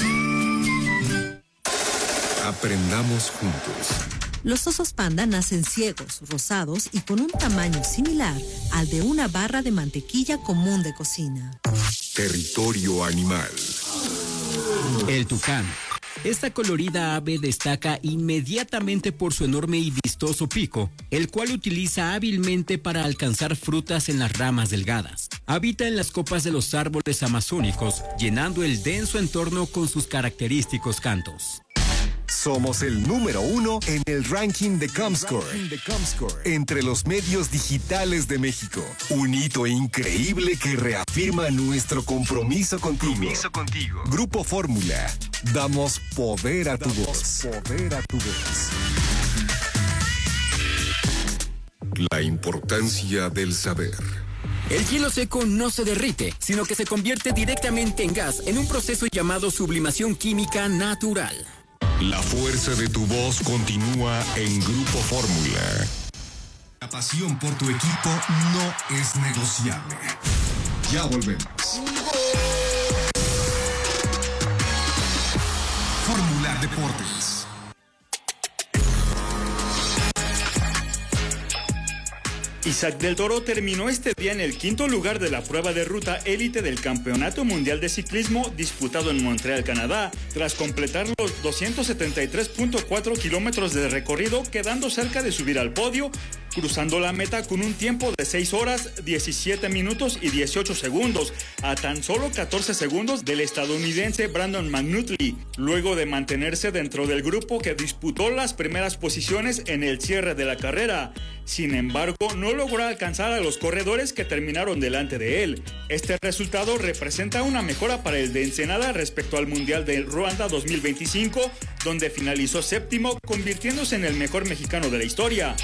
Aprendamos juntos. Los osos panda nacen ciegos, rosados y con un tamaño similar al de una barra de mantequilla común de cocina. Territorio animal. El tucán. Esta colorida ave destaca inmediatamente por su enorme y vistoso pico, el cual utiliza hábilmente para alcanzar frutas en las ramas delgadas. Habita en las copas de los árboles amazónicos, llenando el denso entorno con sus característicos cantos. Somos el número uno en el ranking de Comscore, entre los medios digitales de México. Un hito increíble que reafirma nuestro compromiso contigo. Compromiso contigo. Grupo Fórmula. Damos poder a tu voz. Poder a tu voz. La importancia del saber. El hielo seco no se derrite, sino que se convierte directamente en gas en un proceso llamado sublimación química natural. La fuerza de tu voz continúa en Grupo Fórmula. La pasión por tu equipo no es negociable. Ya volvemos. Fórmula Deportes. Isaac del Toro terminó este día en el quinto lugar de la prueba de ruta élite del Campeonato Mundial de Ciclismo disputado en Montreal, Canadá, tras completar los doscientos setenta y tres punto cuatro kilómetros de recorrido, quedando cerca de subir al podio, cruzando la meta con un tiempo de seis horas, diecisiete minutos y dieciocho segundos, a tan solo catorce segundos del estadounidense Brandon McNulty, luego de mantenerse dentro del grupo que disputó las primeras posiciones en el cierre de la carrera. Sin embargo, no logró alcanzar a los corredores que terminaron delante de él. Este resultado representa una mejora para el de Ensenada respecto al Mundial de Ruanda dos mil veinticinco, donde finalizó séptimo, convirtiéndose en el mejor mexicano de la historia.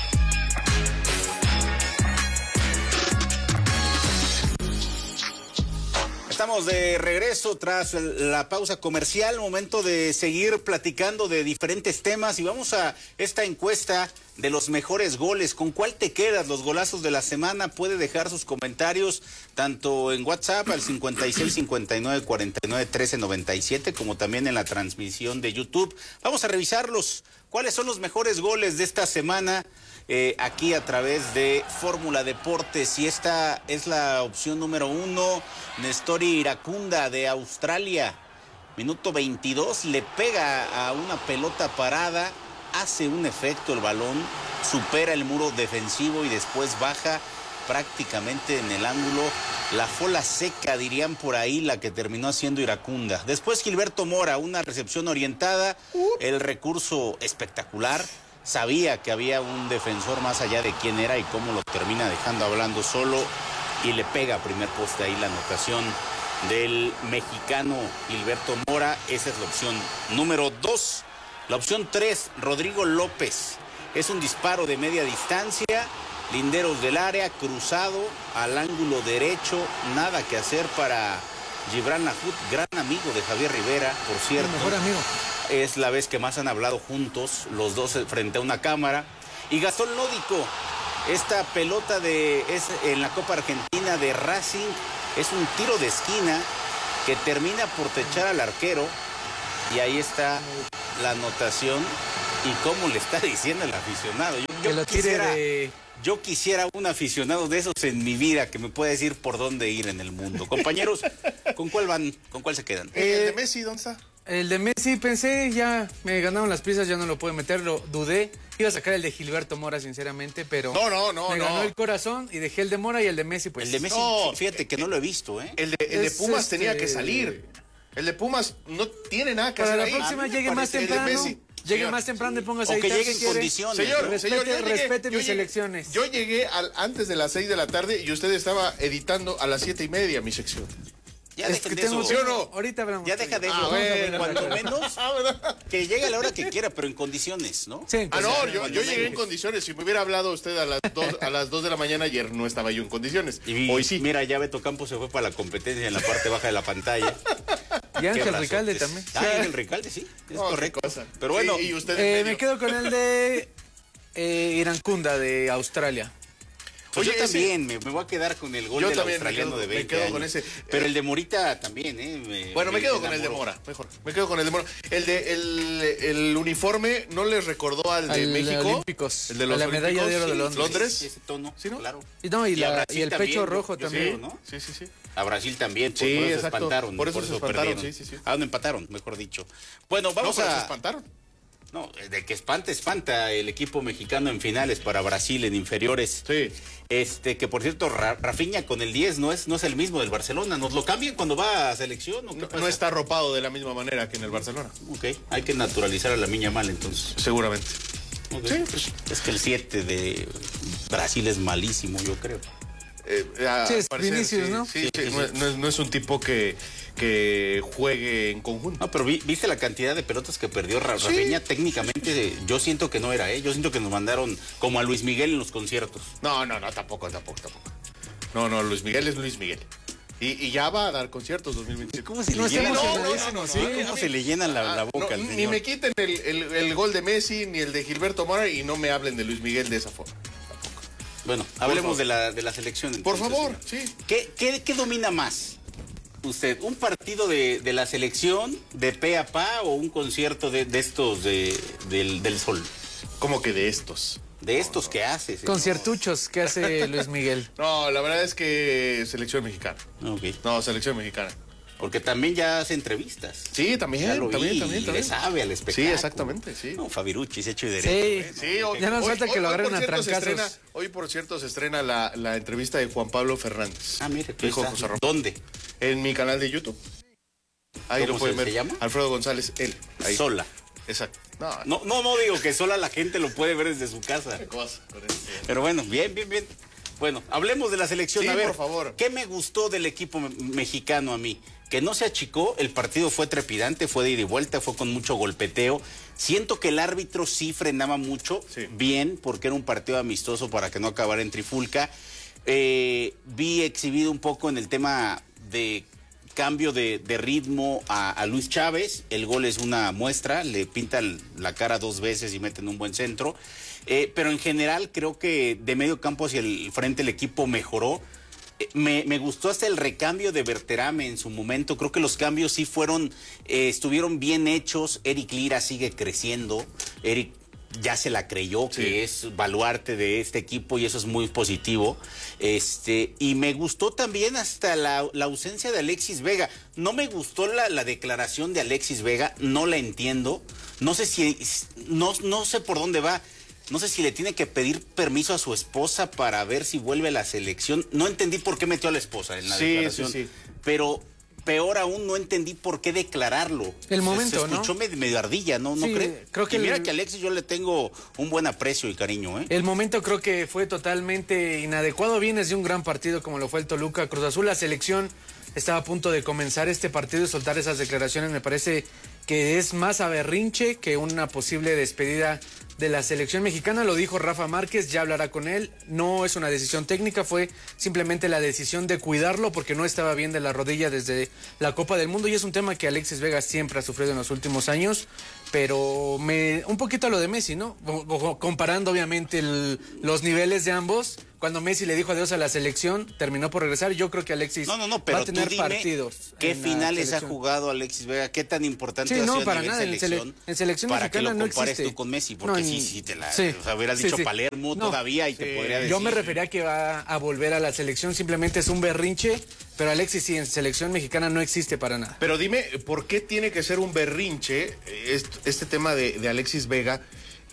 Estamos de regreso tras la pausa comercial, momento de seguir platicando de diferentes temas y vamos a esta encuesta de los mejores goles. ¿Con cuál te quedas? Los golazos de la semana. Puede dejar sus comentarios tanto en WhatsApp al cincuenta y seis, cincuenta y nueve, cuarenta y nueve, trece, noventa y siete como también en la transmisión de YouTube. Vamos a revisarlos. ¿Cuáles son los mejores goles de esta semana? Eh, aquí a través de Fórmula Deportes, y esta es la opción número uno, Nestori Iracunda de Australia, minuto veintidós, le pega a una pelota parada, hace un efecto el balón, supera el muro defensivo y después baja prácticamente en el ángulo, la fola seca dirían por ahí, la que terminó haciendo Iracunda. Después Gilberto Mora, una recepción orientada, el recurso espectacular. Sabía que había un defensor más allá de quién era y cómo lo termina dejando hablando solo. y le pega a primer poste ahí la anotación del mexicano Gilberto Mora. Esa es la opción número dos. La opción tres, Rodrigo López. Es un disparo de media distancia, linderos del área, cruzado al ángulo derecho. Nada que hacer para Gibran Lahoud, gran amigo de Javier Rivera, por cierto. El mejor amigo. Es la vez que más han hablado juntos, los dos frente a una cámara. Y Gastón Lódico, esta pelota de es en la Copa Argentina de Racing, es un tiro de esquina que termina por techar al arquero. Y ahí está la anotación. Y cómo le está diciendo el aficionado. Yo, yo que lo tire quisiera, de... yo quisiera un aficionado de esos en mi vida que me pueda decir por dónde ir en el mundo. Compañeros, ¿con cuál van? ¿Con cuál se quedan? Eh, ¿El de Messi dónde está? El de Messi, pensé, ya me ganaron las prisas, ya no lo pude meter, lo dudé. Iba a sacar el de Gilberto Mora, sinceramente, pero... No, no, no, Me no. ganó el corazón y dejé el de Mora y el de Messi, pues... El de Messi, no, fíjate que no lo he visto, ¿eh? El de, el de Es Pumas este- tenía que salir. El de Pumas no tiene nada que Para hacer la ahí. próxima A mí me llegue más parece- el de temprano, Messi. llegue Señor, más temprano y póngase O ahí. que tal llegue si en quiere. condiciones. Señor, Respete- señor, yo llegué- respete yo mis llegué- elecciones. Yo llegué al, antes de las seis de la tarde y usted estaba editando a las siete y media mi sección. Ya Es dejen que de tengo- eso. ¿Sí o no? Ahorita hablamos. Ya deja de eso. Ah, bueno. Cuando menos, que llegue a la hora que quiera, pero en condiciones, ¿no? Sí, Ah, pues, no, ya, yo, cuando yo llegué en menos. condiciones. Si me hubiera hablado usted a las dos, a las dos de la mañana ayer, no estaba yo en condiciones. Y Hoy sí. mira, ya Beto Campos se fue para la competencia en la parte baja de la pantalla. Y Ángel Qué Ricalde brazotes. también. Ah, Ángel Ricalde, sí, es No, qué correcto. cosa. Pero bueno, Sí, y usted en Eh, medio. me quedo con el de eh, Irancunda, de Australia. pues Oye, yo ese- también me, me voy a quedar con el gol Yo del también me australiano quedo- de me veinte quedo años. con ese. Pero Eh, el de Morita también, ¿eh? Me- Bueno, me quedo con el de enamoró. Mora, mejor. Me quedo con el de Mora. El de el, el uniforme no les recordó al de Al de México. Olímpicos. El de A los la medalla de oro de Olímpicos. Londres. Londres. Sí, ese tono, ¿Sí, no? claro. Y, no, y, Y a la- Brasil y el también, pecho yo- rojo yo también. creo, ¿no? Sí, sí, sí. A Brasil también, por, Sí, por eso exacto. espantaron. Por eso se espantaron, perdieron. sí, sí, sí. Ah, no empataron, mejor dicho. Bueno, vamos no, pero se a... espantaron. No, de que espanta, espanta el equipo mexicano en finales para Brasil en inferiores. Sí. Este, que por cierto, Ra- Rafinha con el diez no es, no es el mismo del Barcelona. ¿Nos lo cambian cuando va a selección o qué No, pasa? no está arropado de la misma manera que en el Barcelona. Ok, hay que naturalizar a la Miña mal entonces. Seguramente. Ok. Sí, pues. Es que el siete de Brasil es malísimo, yo creo. Eh, a- Sí, es parecer, Vinicius, sí, ¿no? Sí, Sí, sí, sí, no, sí. es- no es, no es un tipo que, que juegue en conjunto. No, pero vi- viste la cantidad de pelotas que perdió Ra- Sí. Rafinha. Técnicamente, yo siento que no era, ¿eh? Yo siento que nos mandaron como a Luis Miguel en los conciertos. No, no, no, tampoco, tampoco, tampoco. No, no, Luis Miguel es Luis Miguel. Y, y ya va a dar conciertos dos mil veintiséis. ¿Cómo se No, le llenan, está no, no, emocionadísimo, no, sí. no, ¿Cómo a se mí- le llenan la, la Ah, boca no, al ni señor? me quiten el, el- el gol de Messi ni el de Gilberto Mora y no me hablen de Luis Miguel de esa forma. Bueno, hablemos favor. de la, de la selección. Por entonces. favor, sí. ¿Qué, qué, qué domina más usted? ¿Un partido de, de la selección de pe a pa o un concierto de, de estos de, del, del sol? Como que de estos. De estos que hace. señor? Conciertuchos que hace Luis Miguel. No, la verdad es que selección mexicana. Ok. No, selección mexicana. Porque también ya hace entrevistas. Sí, también, Ya lo también, vi, también, y también. le sabe al Sí, espectáculo. exactamente, sí. No, Fabiruchis, hecho y derecho. Sí, Sí, hoy, ya nos hoy- falta que hoy- lo hoy, agarren por a cierto, se trancazos. estrena- Hoy, por cierto, se estrena la, la entrevista de Juan Pablo Fernández. Ah, mire, Mi hijo está. José Ramón. ¿Dónde? En mi canal de YouTube. Ahí ¿Cómo lo pueden se- ver. se llama? Alfredo González, él. Ahí. Sola. Exacto. No, No, no, no digo que sola la gente lo puede ver desde su casa. qué cosa con este. Pero bueno, bien, bien, bien. Bueno, hablemos de la selección. Sí, a ver, por favor. ¿qué me gustó del equipo me- mexicano a mí? Que no se achicó, el partido fue trepidante, fue de ida y vuelta, fue con mucho golpeteo. Siento que el árbitro sí frenaba mucho, Sí. bien, porque era un partido amistoso para que no acabara en trifulca. Eh, vi exhibido un poco en el tema de cambio de, de ritmo a, a Luis Chávez. El gol es una muestra, le pintan la cara dos veces y meten un buen centro. Eh, pero en general creo que de medio campo hacia el frente el equipo mejoró. Eh, Me, me gustó hasta el recambio de Berterame en su momento. Creo que los cambios sí fueron, eh, estuvieron bien hechos. Eric Lira sigue creciendo. Eric ya se la creyó que Sí. es baluarte de este equipo y eso es muy positivo. Este, y me gustó también hasta la, la ausencia de Alexis Vega. No me gustó la, la declaración de Alexis Vega, no la entiendo. No sé si, no, no sé por dónde va. No sé si le tiene que pedir permiso a su esposa para ver si vuelve a la selección. No entendí por qué metió a la esposa en la Sí, declaración. sí, sí. Pero peor aún, no entendí por qué declararlo. El momento, se, se escuchó ¿no? medio, medio ardilla, ¿no? ¿No Sí, cree? creo que y mira el... que a Alexis yo le tengo un buen aprecio y cariño, ¿eh? El momento creo que fue totalmente inadecuado. Vienes de un gran partido como lo fue el Toluca Cruz Azul. La selección estaba a punto de comenzar este partido y soltar esas declaraciones. Me parece que es más a berrinche que una posible despedida de la selección mexicana. Lo dijo Rafa Márquez, ya hablará con él. No es una decisión técnica, fue simplemente la decisión de cuidarlo porque no estaba bien de la rodilla desde la Copa del Mundo y es un tema que Alexis Vega siempre ha sufrido en los últimos años. Pero me un poquito a lo de Messi, ¿no? Comparando obviamente el, los niveles de ambos. Cuando Messi le dijo adiós a la selección, terminó por regresar. Yo creo que Alexis no, no, no, pero va a tener tú dime partidos. ¿Qué finales ha jugado Alexis Vega? ¿Qué tan importante sí, ha no, sido para a nivel nada. selección? En, sele, en selección para que lo no compares existe. tú con Messi, porque no, sí, sí, te la sí, o sea, hubieras sí, dicho sí. Palermo no, todavía y sí. te podría decir. Yo me refería que va a volver a la selección, simplemente es un berrinche, pero Alexis sí, en selección mexicana no existe para nada. Pero dime, ¿por qué tiene que ser un berrinche este, este tema de, de Alexis Vega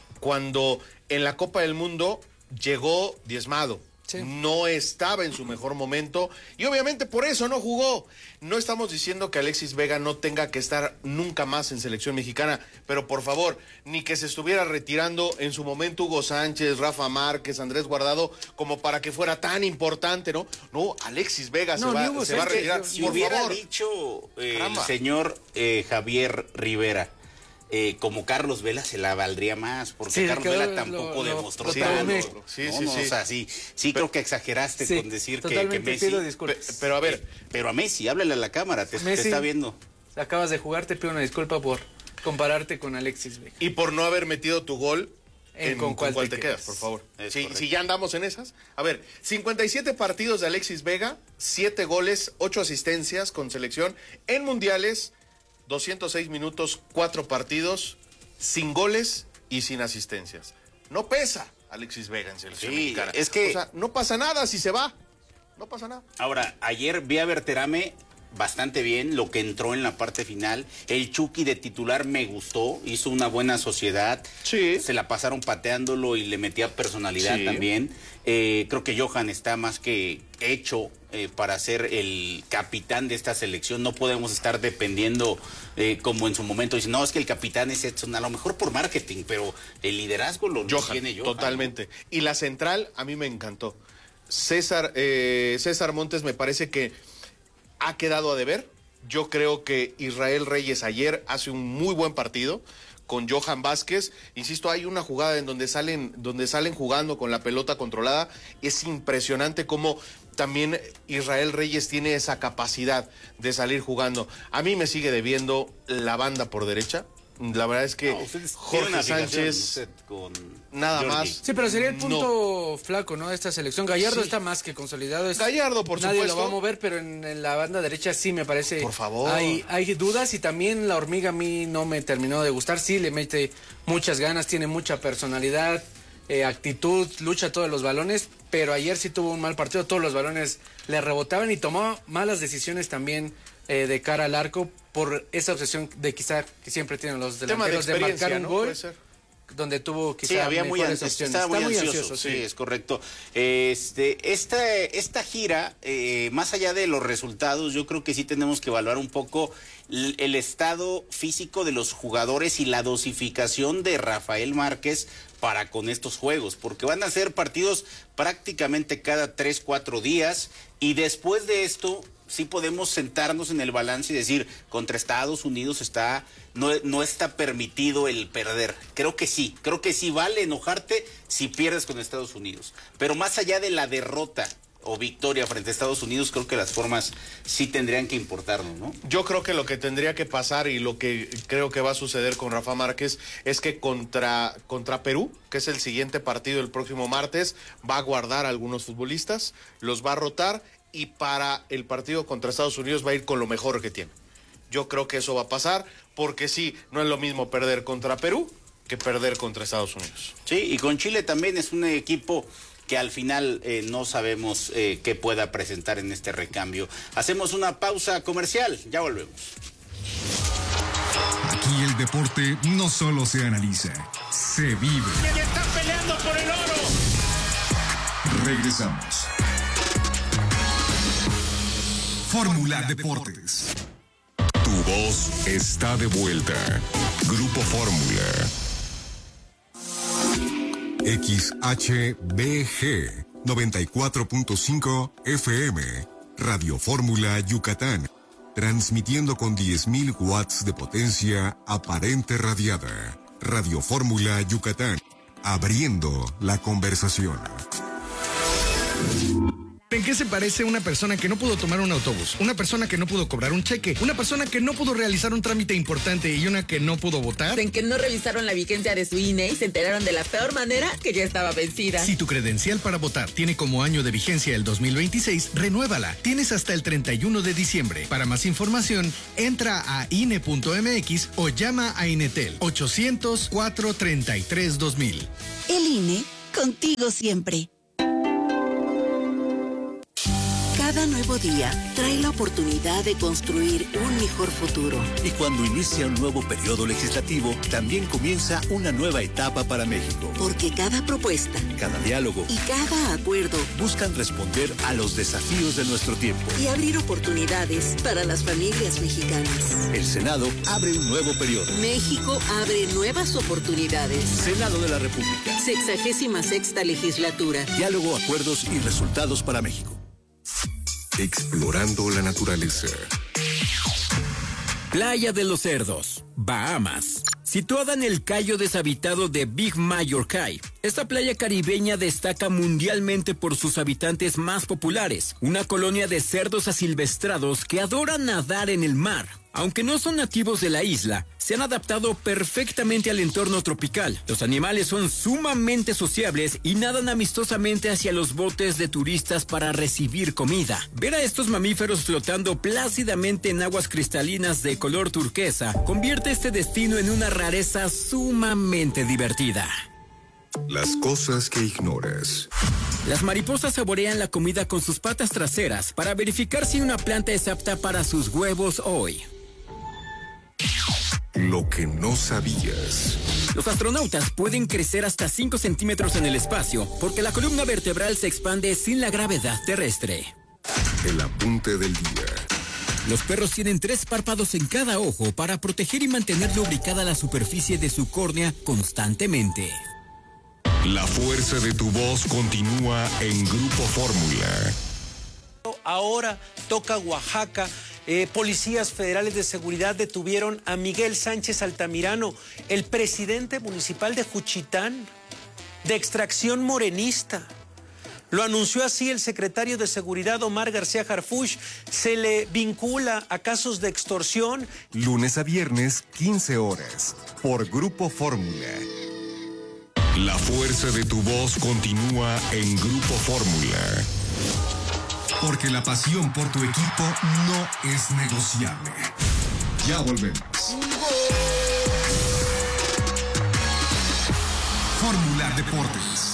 cuando en la Copa del Mundo llegó diezmado? Sí. No estaba en su mejor momento y obviamente por eso no jugó. No estamos diciendo que Alexis Vega no tenga que estar nunca más en selección mexicana, pero por favor, ni que se estuviera retirando en su momento Hugo Sánchez, Rafa Márquez, Andrés Guardado, como para que fuera tan importante, ¿no? No, Alexis Vega no, se, va, se va a retirar. Si por hubiera favor. dicho eh, el señor eh, Javier Rivera, Eh, como Carlos Vela se la valdría más, porque sí, Carlos Vela tampoco lo, lo, demostró lo, tanto. Sí, no, sí, no, sí. O sea, sí, sí pero, creo que exageraste sí, con decir que, que Messi. Pido disculpas. Pe, pero a ver, eh, pero a Messi, háblale a la cámara, te, Messi, te está viendo. Acabas de jugar, te pido una disculpa por compararte con Alexis Vega. Y por no haber metido tu gol. En, en, ¿Con cuál, cuál te, te quedas, quedas, por favor? Si, si ya andamos en esas. A ver, cincuenta y siete partidos de Alexis Vega, siete goles, ocho asistencias con selección en mundiales, doscientos seis minutos, cuatro partidos, sin goles y sin asistencias. No pesa Alexis Vega en selección sí, mexicana. Es que, o sea, no pasa nada si se va. No pasa nada. Ahora, ayer vi a Berterame bastante bien, lo que entró en la parte final. El Chucky de titular me gustó, hizo una buena sociedad. Sí. Se la pasaron pateándolo y le metía personalidad sí. también. Eh, creo que Johan está más que hecho eh, para ser el capitán de esta selección. No podemos estar dependiendo eh, como en su momento dicen, no, es que el capitán es Edson, a lo mejor por marketing, pero el liderazgo lo, Johan, lo tiene Johan. Totalmente. ¿No? Y la central a mí me encantó. César, eh, César Montes me parece que ha quedado a deber. Yo creo que Israel Reyes ayer hace un muy buen partido con Johan Vázquez. Insisto, hay una jugada en donde salen, donde salen jugando con la pelota controlada. Es impresionante cómo también Israel Reyes tiene esa capacidad de salir jugando. A mí me sigue debiendo la banda por derecha. La verdad es que no, Jorge Sánchez con nada Jordi. más. Sí, pero sería el punto no. flaco, ¿no? De esta selección. Gallardo sí. está más que consolidado. Es, Gallardo, por nadie supuesto. Nadie lo va a mover, pero en, en la banda derecha sí me parece. Por favor. Hay, hay dudas y también la hormiga a mí no me terminó de gustar. Sí, le mete muchas ganas, tiene mucha personalidad, eh, actitud, lucha todos los balones, pero ayer sí tuvo un mal partido. Todos los balones le rebotaban y tomó malas decisiones también eh, de cara al arco por esa obsesión de quizá que siempre tienen los delanteros de, de marcar un ¿no? gol donde tuvo quizá sí, había muy mejores opciones. Estaba muy, muy ansioso, ansioso sí, sí, es correcto. Este, esta, esta gira, eh, más allá de los resultados, yo creo que sí tenemos que evaluar un poco el, el estado físico de los jugadores y la dosificación de Rafael Márquez para con estos juegos, porque van a ser partidos prácticamente cada tres, cuatro días, y después de esto sí podemos sentarnos en el balance y decir, contra Estados Unidos está, no, no está permitido el perder. Creo que sí, creo que sí vale enojarte si pierdes con Estados Unidos. Pero más allá de la derrota o victoria frente a Estados Unidos, creo que las formas sí tendrían que importarnos, ¿no? Yo creo que lo que tendría que pasar y lo que creo que va a suceder con Rafa Márquez es que contra, contra Perú, que es el siguiente partido el próximo martes, va a guardar a algunos futbolistas, los va a rotar y para el partido contra Estados Unidos va a ir con lo mejor que tiene. Yo creo que eso va a pasar porque sí, no es lo mismo perder contra Perú que perder contra Estados Unidos. Sí, y con Chile también es un equipo que al final eh, no sabemos eh, qué pueda presentar en este recambio. Hacemos una pausa comercial, ya volvemos. Aquí el deporte no solo se analiza, se vive. ¡Que está peleando por el oro! Regresamos. Fórmula Deportes. Tu voz está de vuelta. Grupo Fórmula. X H B G noventa y cuatro punto cinco F M. Radio Fórmula Yucatán. Transmitiendo con diez mil watts de potencia aparente radiada. Radio Fórmula Yucatán. Abriendo la conversación. ¿En qué se parece una persona que no pudo tomar un autobús? Una persona que no pudo cobrar un cheque, una persona que no pudo realizar un trámite importante y una que no pudo votar. En que no revisaron la vigencia de su I N E y se enteraron de la peor manera que ya estaba vencida. Si tu credencial para votar tiene como año de vigencia el dos mil veintiséis, renuévala. Tienes hasta el treinta y uno de diciembre. Para más información, entra a I N E punto M X o llama a Inetel ochocientos, cuatrocientos treinta y tres, dos mil. El I N E, contigo siempre. Cada nuevo día trae la oportunidad de construir un mejor futuro. Y cuando inicia un nuevo periodo legislativo, también comienza una nueva etapa para México. Porque cada propuesta, cada diálogo y cada acuerdo buscan responder a los desafíos de nuestro tiempo y abrir oportunidades para las familias mexicanas. El Senado abre un nuevo periodo. México abre nuevas oportunidades. Senado de la República. Sexagésima sexta legislatura. Diálogo, acuerdos y resultados para México. Explorando la naturaleza. Playa de los Cerdos, Bahamas. Situada en el cayo deshabitado de Big Major Cay, esta playa caribeña destaca mundialmente por sus habitantes más populares, una colonia de cerdos asilvestrados que adoran nadar en el mar. Aunque no son nativos de la isla, se han adaptado perfectamente al entorno tropical. Los animales son sumamente sociables y nadan amistosamente hacia los botes de turistas para recibir comida. Ver a estos mamíferos flotando plácidamente en aguas cristalinas de color turquesa convierte este destino en una rareza sumamente divertida. Las cosas que ignoras. Las mariposas saborean la comida con sus patas traseras para verificar si una planta es apta para sus huevos hoy. Lo que no sabías. Los astronautas pueden crecer hasta cinco centímetros en el espacio porque la columna vertebral se expande sin la gravedad terrestre. El apunte del día. Los perros tienen tres párpados en cada ojo para proteger y mantener lubricada la superficie de su córnea constantemente. La fuerza de tu voz continúa en Grupo Fórmula. Ahora toca Oaxaca. Eh, policías federales de seguridad detuvieron a Miguel Sánchez Altamirano, el presidente municipal de Juchitán, de extracción morenista. Lo anunció así el secretario de Seguridad Omar García Harfuch. Se le vincula a casos de extorsión. Lunes a viernes, quince horas, por Grupo Fórmula. La fuerza de tu voz continúa en Grupo Fórmula. Porque la pasión por tu equipo no es negociable. Ya volvemos. Fórmula Deportes.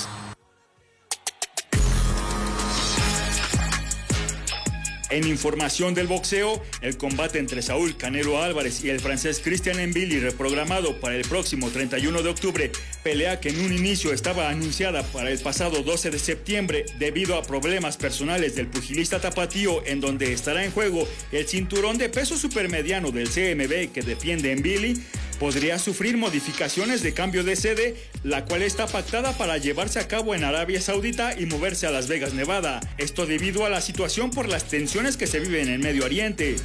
En información del boxeo, el combate entre Saúl Canelo Álvarez y el francés Christian Mbili, reprogramado para el próximo treinta y uno de octubre, pelea que en un inicio estaba anunciada para el pasado doce de septiembre debido a problemas personales del pugilista tapatío, en donde estará en juego el cinturón de peso supermediano del C M B que defiende Mbili, podría sufrir modificaciones de cambio de sede, la cual está pactada para llevarse a cabo en Arabia Saudita y moverse a Las Vegas, Nevada. Esto debido a la situación por las tensiones que se viven en Medio Oriente.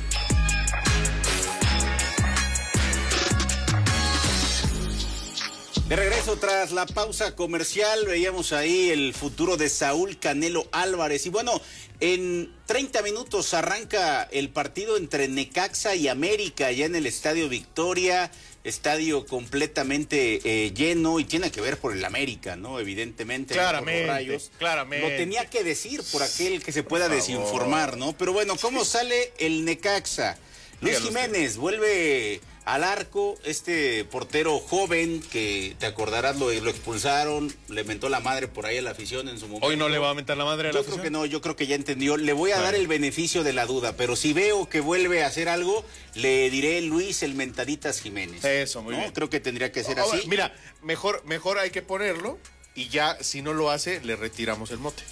De regreso tras la pausa comercial, veíamos ahí el futuro de Saúl Canelo Álvarez. Y bueno, en treinta minutos arranca el partido entre Necaxa y América, ya en el Estadio Victoria, estadio completamente eh, lleno, y tiene que ver por el América, ¿no? Evidentemente. Claramente, por los Rayos. claramente. Lo tenía que decir por aquel que se pueda Por desinformar, ¿no? Pero bueno, ¿cómo sale el Necaxa? Luis Jiménez vuelve al arco, este portero joven que te acordarás lo, lo expulsaron, le mentó la madre por ahí a la afición en su momento. Hoy no le va a mentar la madre a la Yo afición. creo que no, yo creo que ya entendió. Le voy a bueno. dar el beneficio de la duda, pero si veo que vuelve a hacer algo, le diré Luis el mentaditas Jiménez. Eso, muy ¿no? bien. Creo que tendría que ser oh, así. Mira, mejor, mejor hay que ponerlo y ya si no lo hace, le retiramos el mote.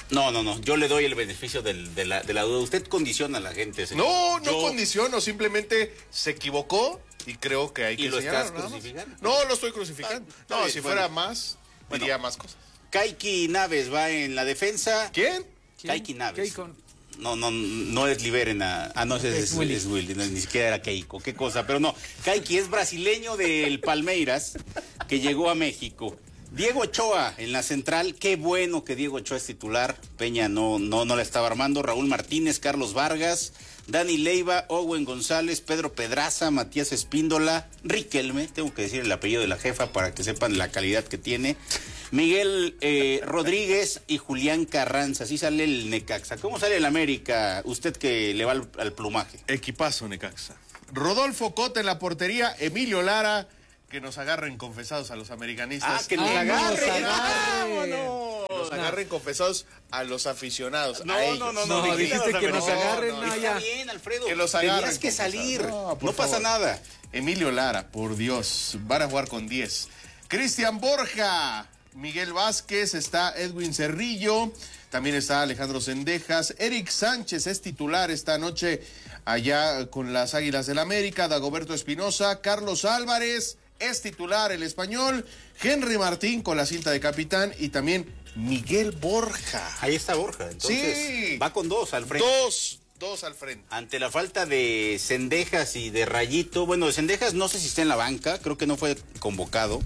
No, no, no. Yo le doy el beneficio del, de, la, de la duda. Usted condiciona a la gente, señor. No, no Yo... condiciono. Simplemente se equivocó y creo que hay que ¿Y lo señalar, estás crucificando? No, lo estoy crucificando. Ah, no, bien, si bueno. fuera más, Bueno. diría más cosas. Kaiki Naves va en la defensa. ¿Quién? Kaiki Naves. Keiko. No, no, no es liberen a... Ah, no, es, es, es Willy. Es Willy, no, ni siquiera era Keiko, qué cosa. Pero no, Kaiki es brasileño del Palmeiras, que llegó a México. Diego Ochoa en la central, qué bueno que Diego Ochoa es titular. Peña no, no, no la estaba armando. Raúl Martínez, Carlos Vargas, Dani Leiva, Owen González, Pedro Pedraza, Matías Espíndola, Riquelme, tengo que decir el apellido de la jefa para que sepan la calidad que tiene. Miguel eh, Rodríguez y Julián Carranza. Así sale el Necaxa. ¿Cómo sale el América? Usted que le va al, al plumaje. Equipazo, Necaxa. Rodolfo Cota en la portería, Emilio Lara, que nos agarren confesados a los americanistas. Ah, que nos Ay, agarren. nos agarren. ¡Vámonos! Nos agarren confesados a los aficionados. No, a ellos. no, no, no, No, dijiste que nos agarren, no, Está ya. bien, Alfredo. Que los agarren. Tenías que salir. No, No, por pasa favor. nada. Emilio Lara, por Dios, van a jugar con diez. Cristian Borja, Miguel Vázquez, está Edwin Cerrillo, también está Alejandro Cendejas, Eric Sánchez es titular esta noche allá con las Águilas del América, Dagoberto Espinosa, Carlos Álvarez es titular el español, Henry Martín con la cinta de capitán y también Miguel Borja. Ahí está Borja, entonces Sí. va con dos al frente. Dos, dos al frente. Ante la falta de Cendejas y de Rayito, bueno, de Cendejas no sé si está en la banca, creo que no fue convocado.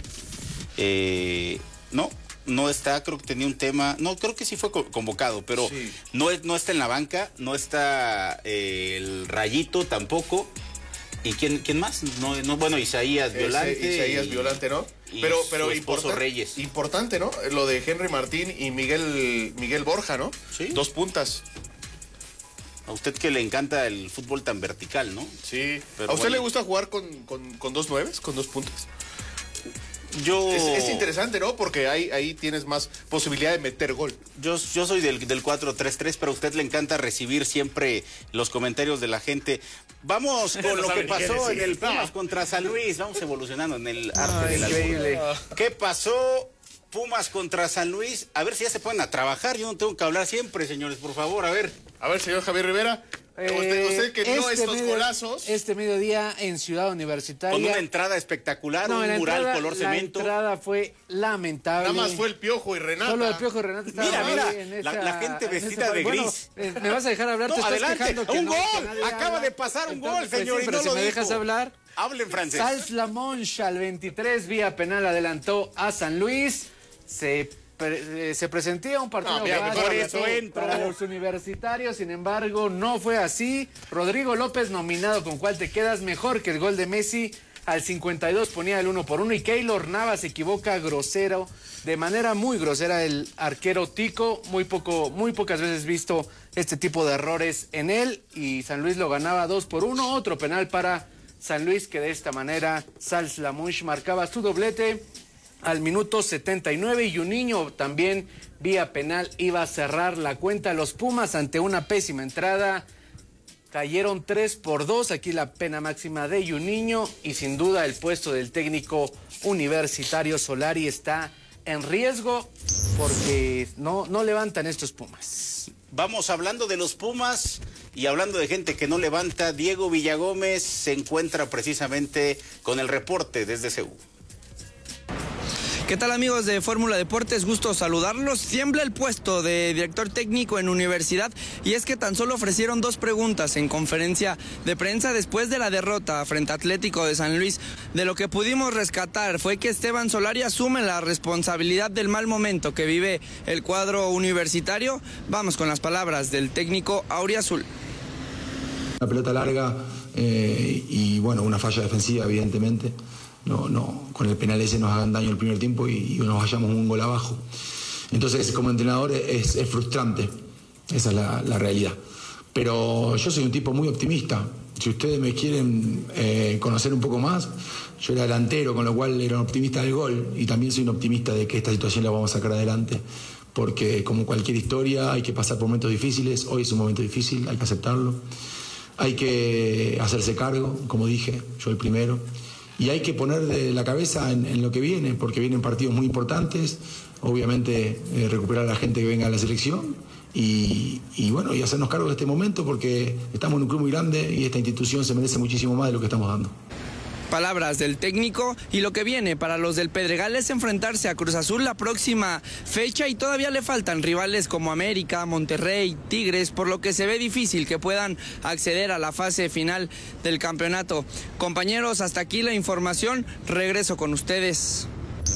Eh, no, no está, creo que tenía un tema, no, creo que sí fue co- convocado, pero Sí. no, es- no está en la banca, no está eh, el Rayito tampoco. ¿Y quién, quién más? No, no, bueno, Isaías Violante. Ese, Isaías y- Violante, ¿no? y Pero, su pero esposo importan- Reyes. Importante, ¿no? Lo de Henry Martín y Miguel, Miguel Borja, ¿no? Sí. Dos puntas. A usted que le encanta el fútbol tan vertical, ¿no? Sí. Pero ¿A usted bueno. le gusta jugar con, con, con dos nueves, con dos puntas? Yo... Es, es interesante, ¿no? Porque ahí, ahí tienes más posibilidad de meter gol. Yo, yo soy del, del cuatro tres tres, pero a usted le encanta recibir siempre los comentarios de la gente. Vamos con No lo que saben qué pasó decir. en el Pumas contra San Luis. Vamos evolucionando en el arte Ay, del albur. increíble. ¿Qué pasó? Pumas contra San Luis. A ver si ya se ponen a trabajar. Yo no tengo que hablar siempre, señores, por favor, a ver. A ver, señor Javier Rivera. Eh, usted, usted que vio este estos medio- golazos. Este mediodía en Ciudad Universitaria. Con una entrada espectacular, No, un la mural entrada- color cemento. La entrada fue lamentable. Nada más fue el Piojo y Renata. Solo el Piojo y Renata estaban Mira, ahí mira, en la- esa- la gente en vestida ese- de bueno, gris. eh, ¿me vas a dejar hablar? No, Te estás adelante. quejando que ¡Un no, gol! que nadie Acaba habla. de pasar un Entonces, gol, pues señor, sí, y pero no si lo me dejas dijo. hablar. Hablen francés. Sals Lamonche al veintitrés, vía penal, adelantó a San Luis. Se, pre- eh, se presentía un partido No, mira, fácil por para eso todos- entro. para los universitarios, sin embargo, no fue así. Rodrigo López, nominado con cuál te quedas, mejor que el gol de Messi. Al cincuenta y dos ponía el uno por uno y Keylor Navas se equivoca grosero, de manera muy grosera el arquero Tico, muy poco, muy pocas veces visto este tipo de errores en él y San Luis lo ganaba dos por uno, otro penal para San Luis que de esta manera Sals Lamunch marcaba su doblete al minuto setenta y nueve y un niño también vía penal iba a cerrar la cuenta. Los Pumas ante una pésima entrada cayeron tres por dos, aquí la pena máxima de Juninho y sin duda el puesto del técnico universitario Solari está en riesgo porque no, no levantan estos Pumas. Vamos hablando de los Pumas y hablando de gente que no levanta. Diego Villagómez se encuentra precisamente con el reporte desde C U. ¿Qué tal amigos de Fórmula Deportes? Gusto saludarlos. Tiembla el puesto de director técnico en Universidad y es que tan solo ofrecieron dos preguntas en conferencia de prensa después de la derrota frente a Atlético de San Luis. De lo que pudimos rescatar fue que Esteban Solari asume la responsabilidad del mal momento que vive el cuadro universitario. Vamos con las palabras del técnico auriazul. Una pelota larga eh, y bueno, una falla defensiva evidentemente. No, no, con el penal ese nos hagan daño el primer tiempo y, y nos vayamos un gol abajo. Entonces, como entrenador es, es frustrante, esa es la, la realidad. Pero yo soy un tipo muy optimista. Si ustedes me quieren eh, conocer un poco más, yo era delantero, con lo cual era un optimista del gol y también soy un optimista de que esta situación la vamos a sacar adelante. Porque como cualquier historia hay que pasar por momentos difíciles, hoy es un momento difícil, hay que aceptarlo. Hay que hacerse cargo, como dije, yo el primero. Y hay que poner de la cabeza en, en lo que viene, porque vienen partidos muy importantes. obviamente eh, recuperar a la gente que venga a la selección y, y bueno, y hacernos cargo de este momento porque estamos en un club muy grande y esta institución se merece muchísimo más de lo que estamos dando. Palabras del técnico y lo que viene para los del Pedregal es enfrentarse a Cruz Azul la próxima fecha y todavía le faltan rivales como América, Monterrey, Tigres, por lo que se ve difícil que puedan acceder a la fase final del campeonato. Compañeros, hasta aquí la información, regreso con ustedes.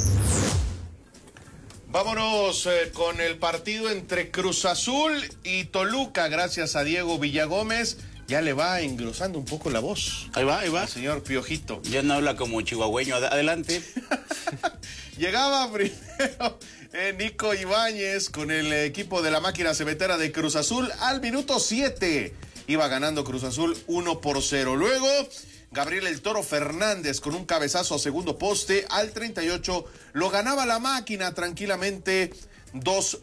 Vámonos eh, con el partido entre Cruz Azul y Toluca, gracias a Diego Villagómez. Ya le va engrosando un poco la voz. Ahí va, ahí va. El señor Piojito. Ya no habla como chihuahueño. Adelante. Llegaba primero eh, Nico Ibáñez con el equipo de la máquina cementera de Cruz Azul al minuto siete. Iba ganando Cruz Azul uno por cero. Luego, Gabriel El Toro Fernández con un cabezazo a segundo poste al treinta y ocho. Lo ganaba la máquina tranquilamente dos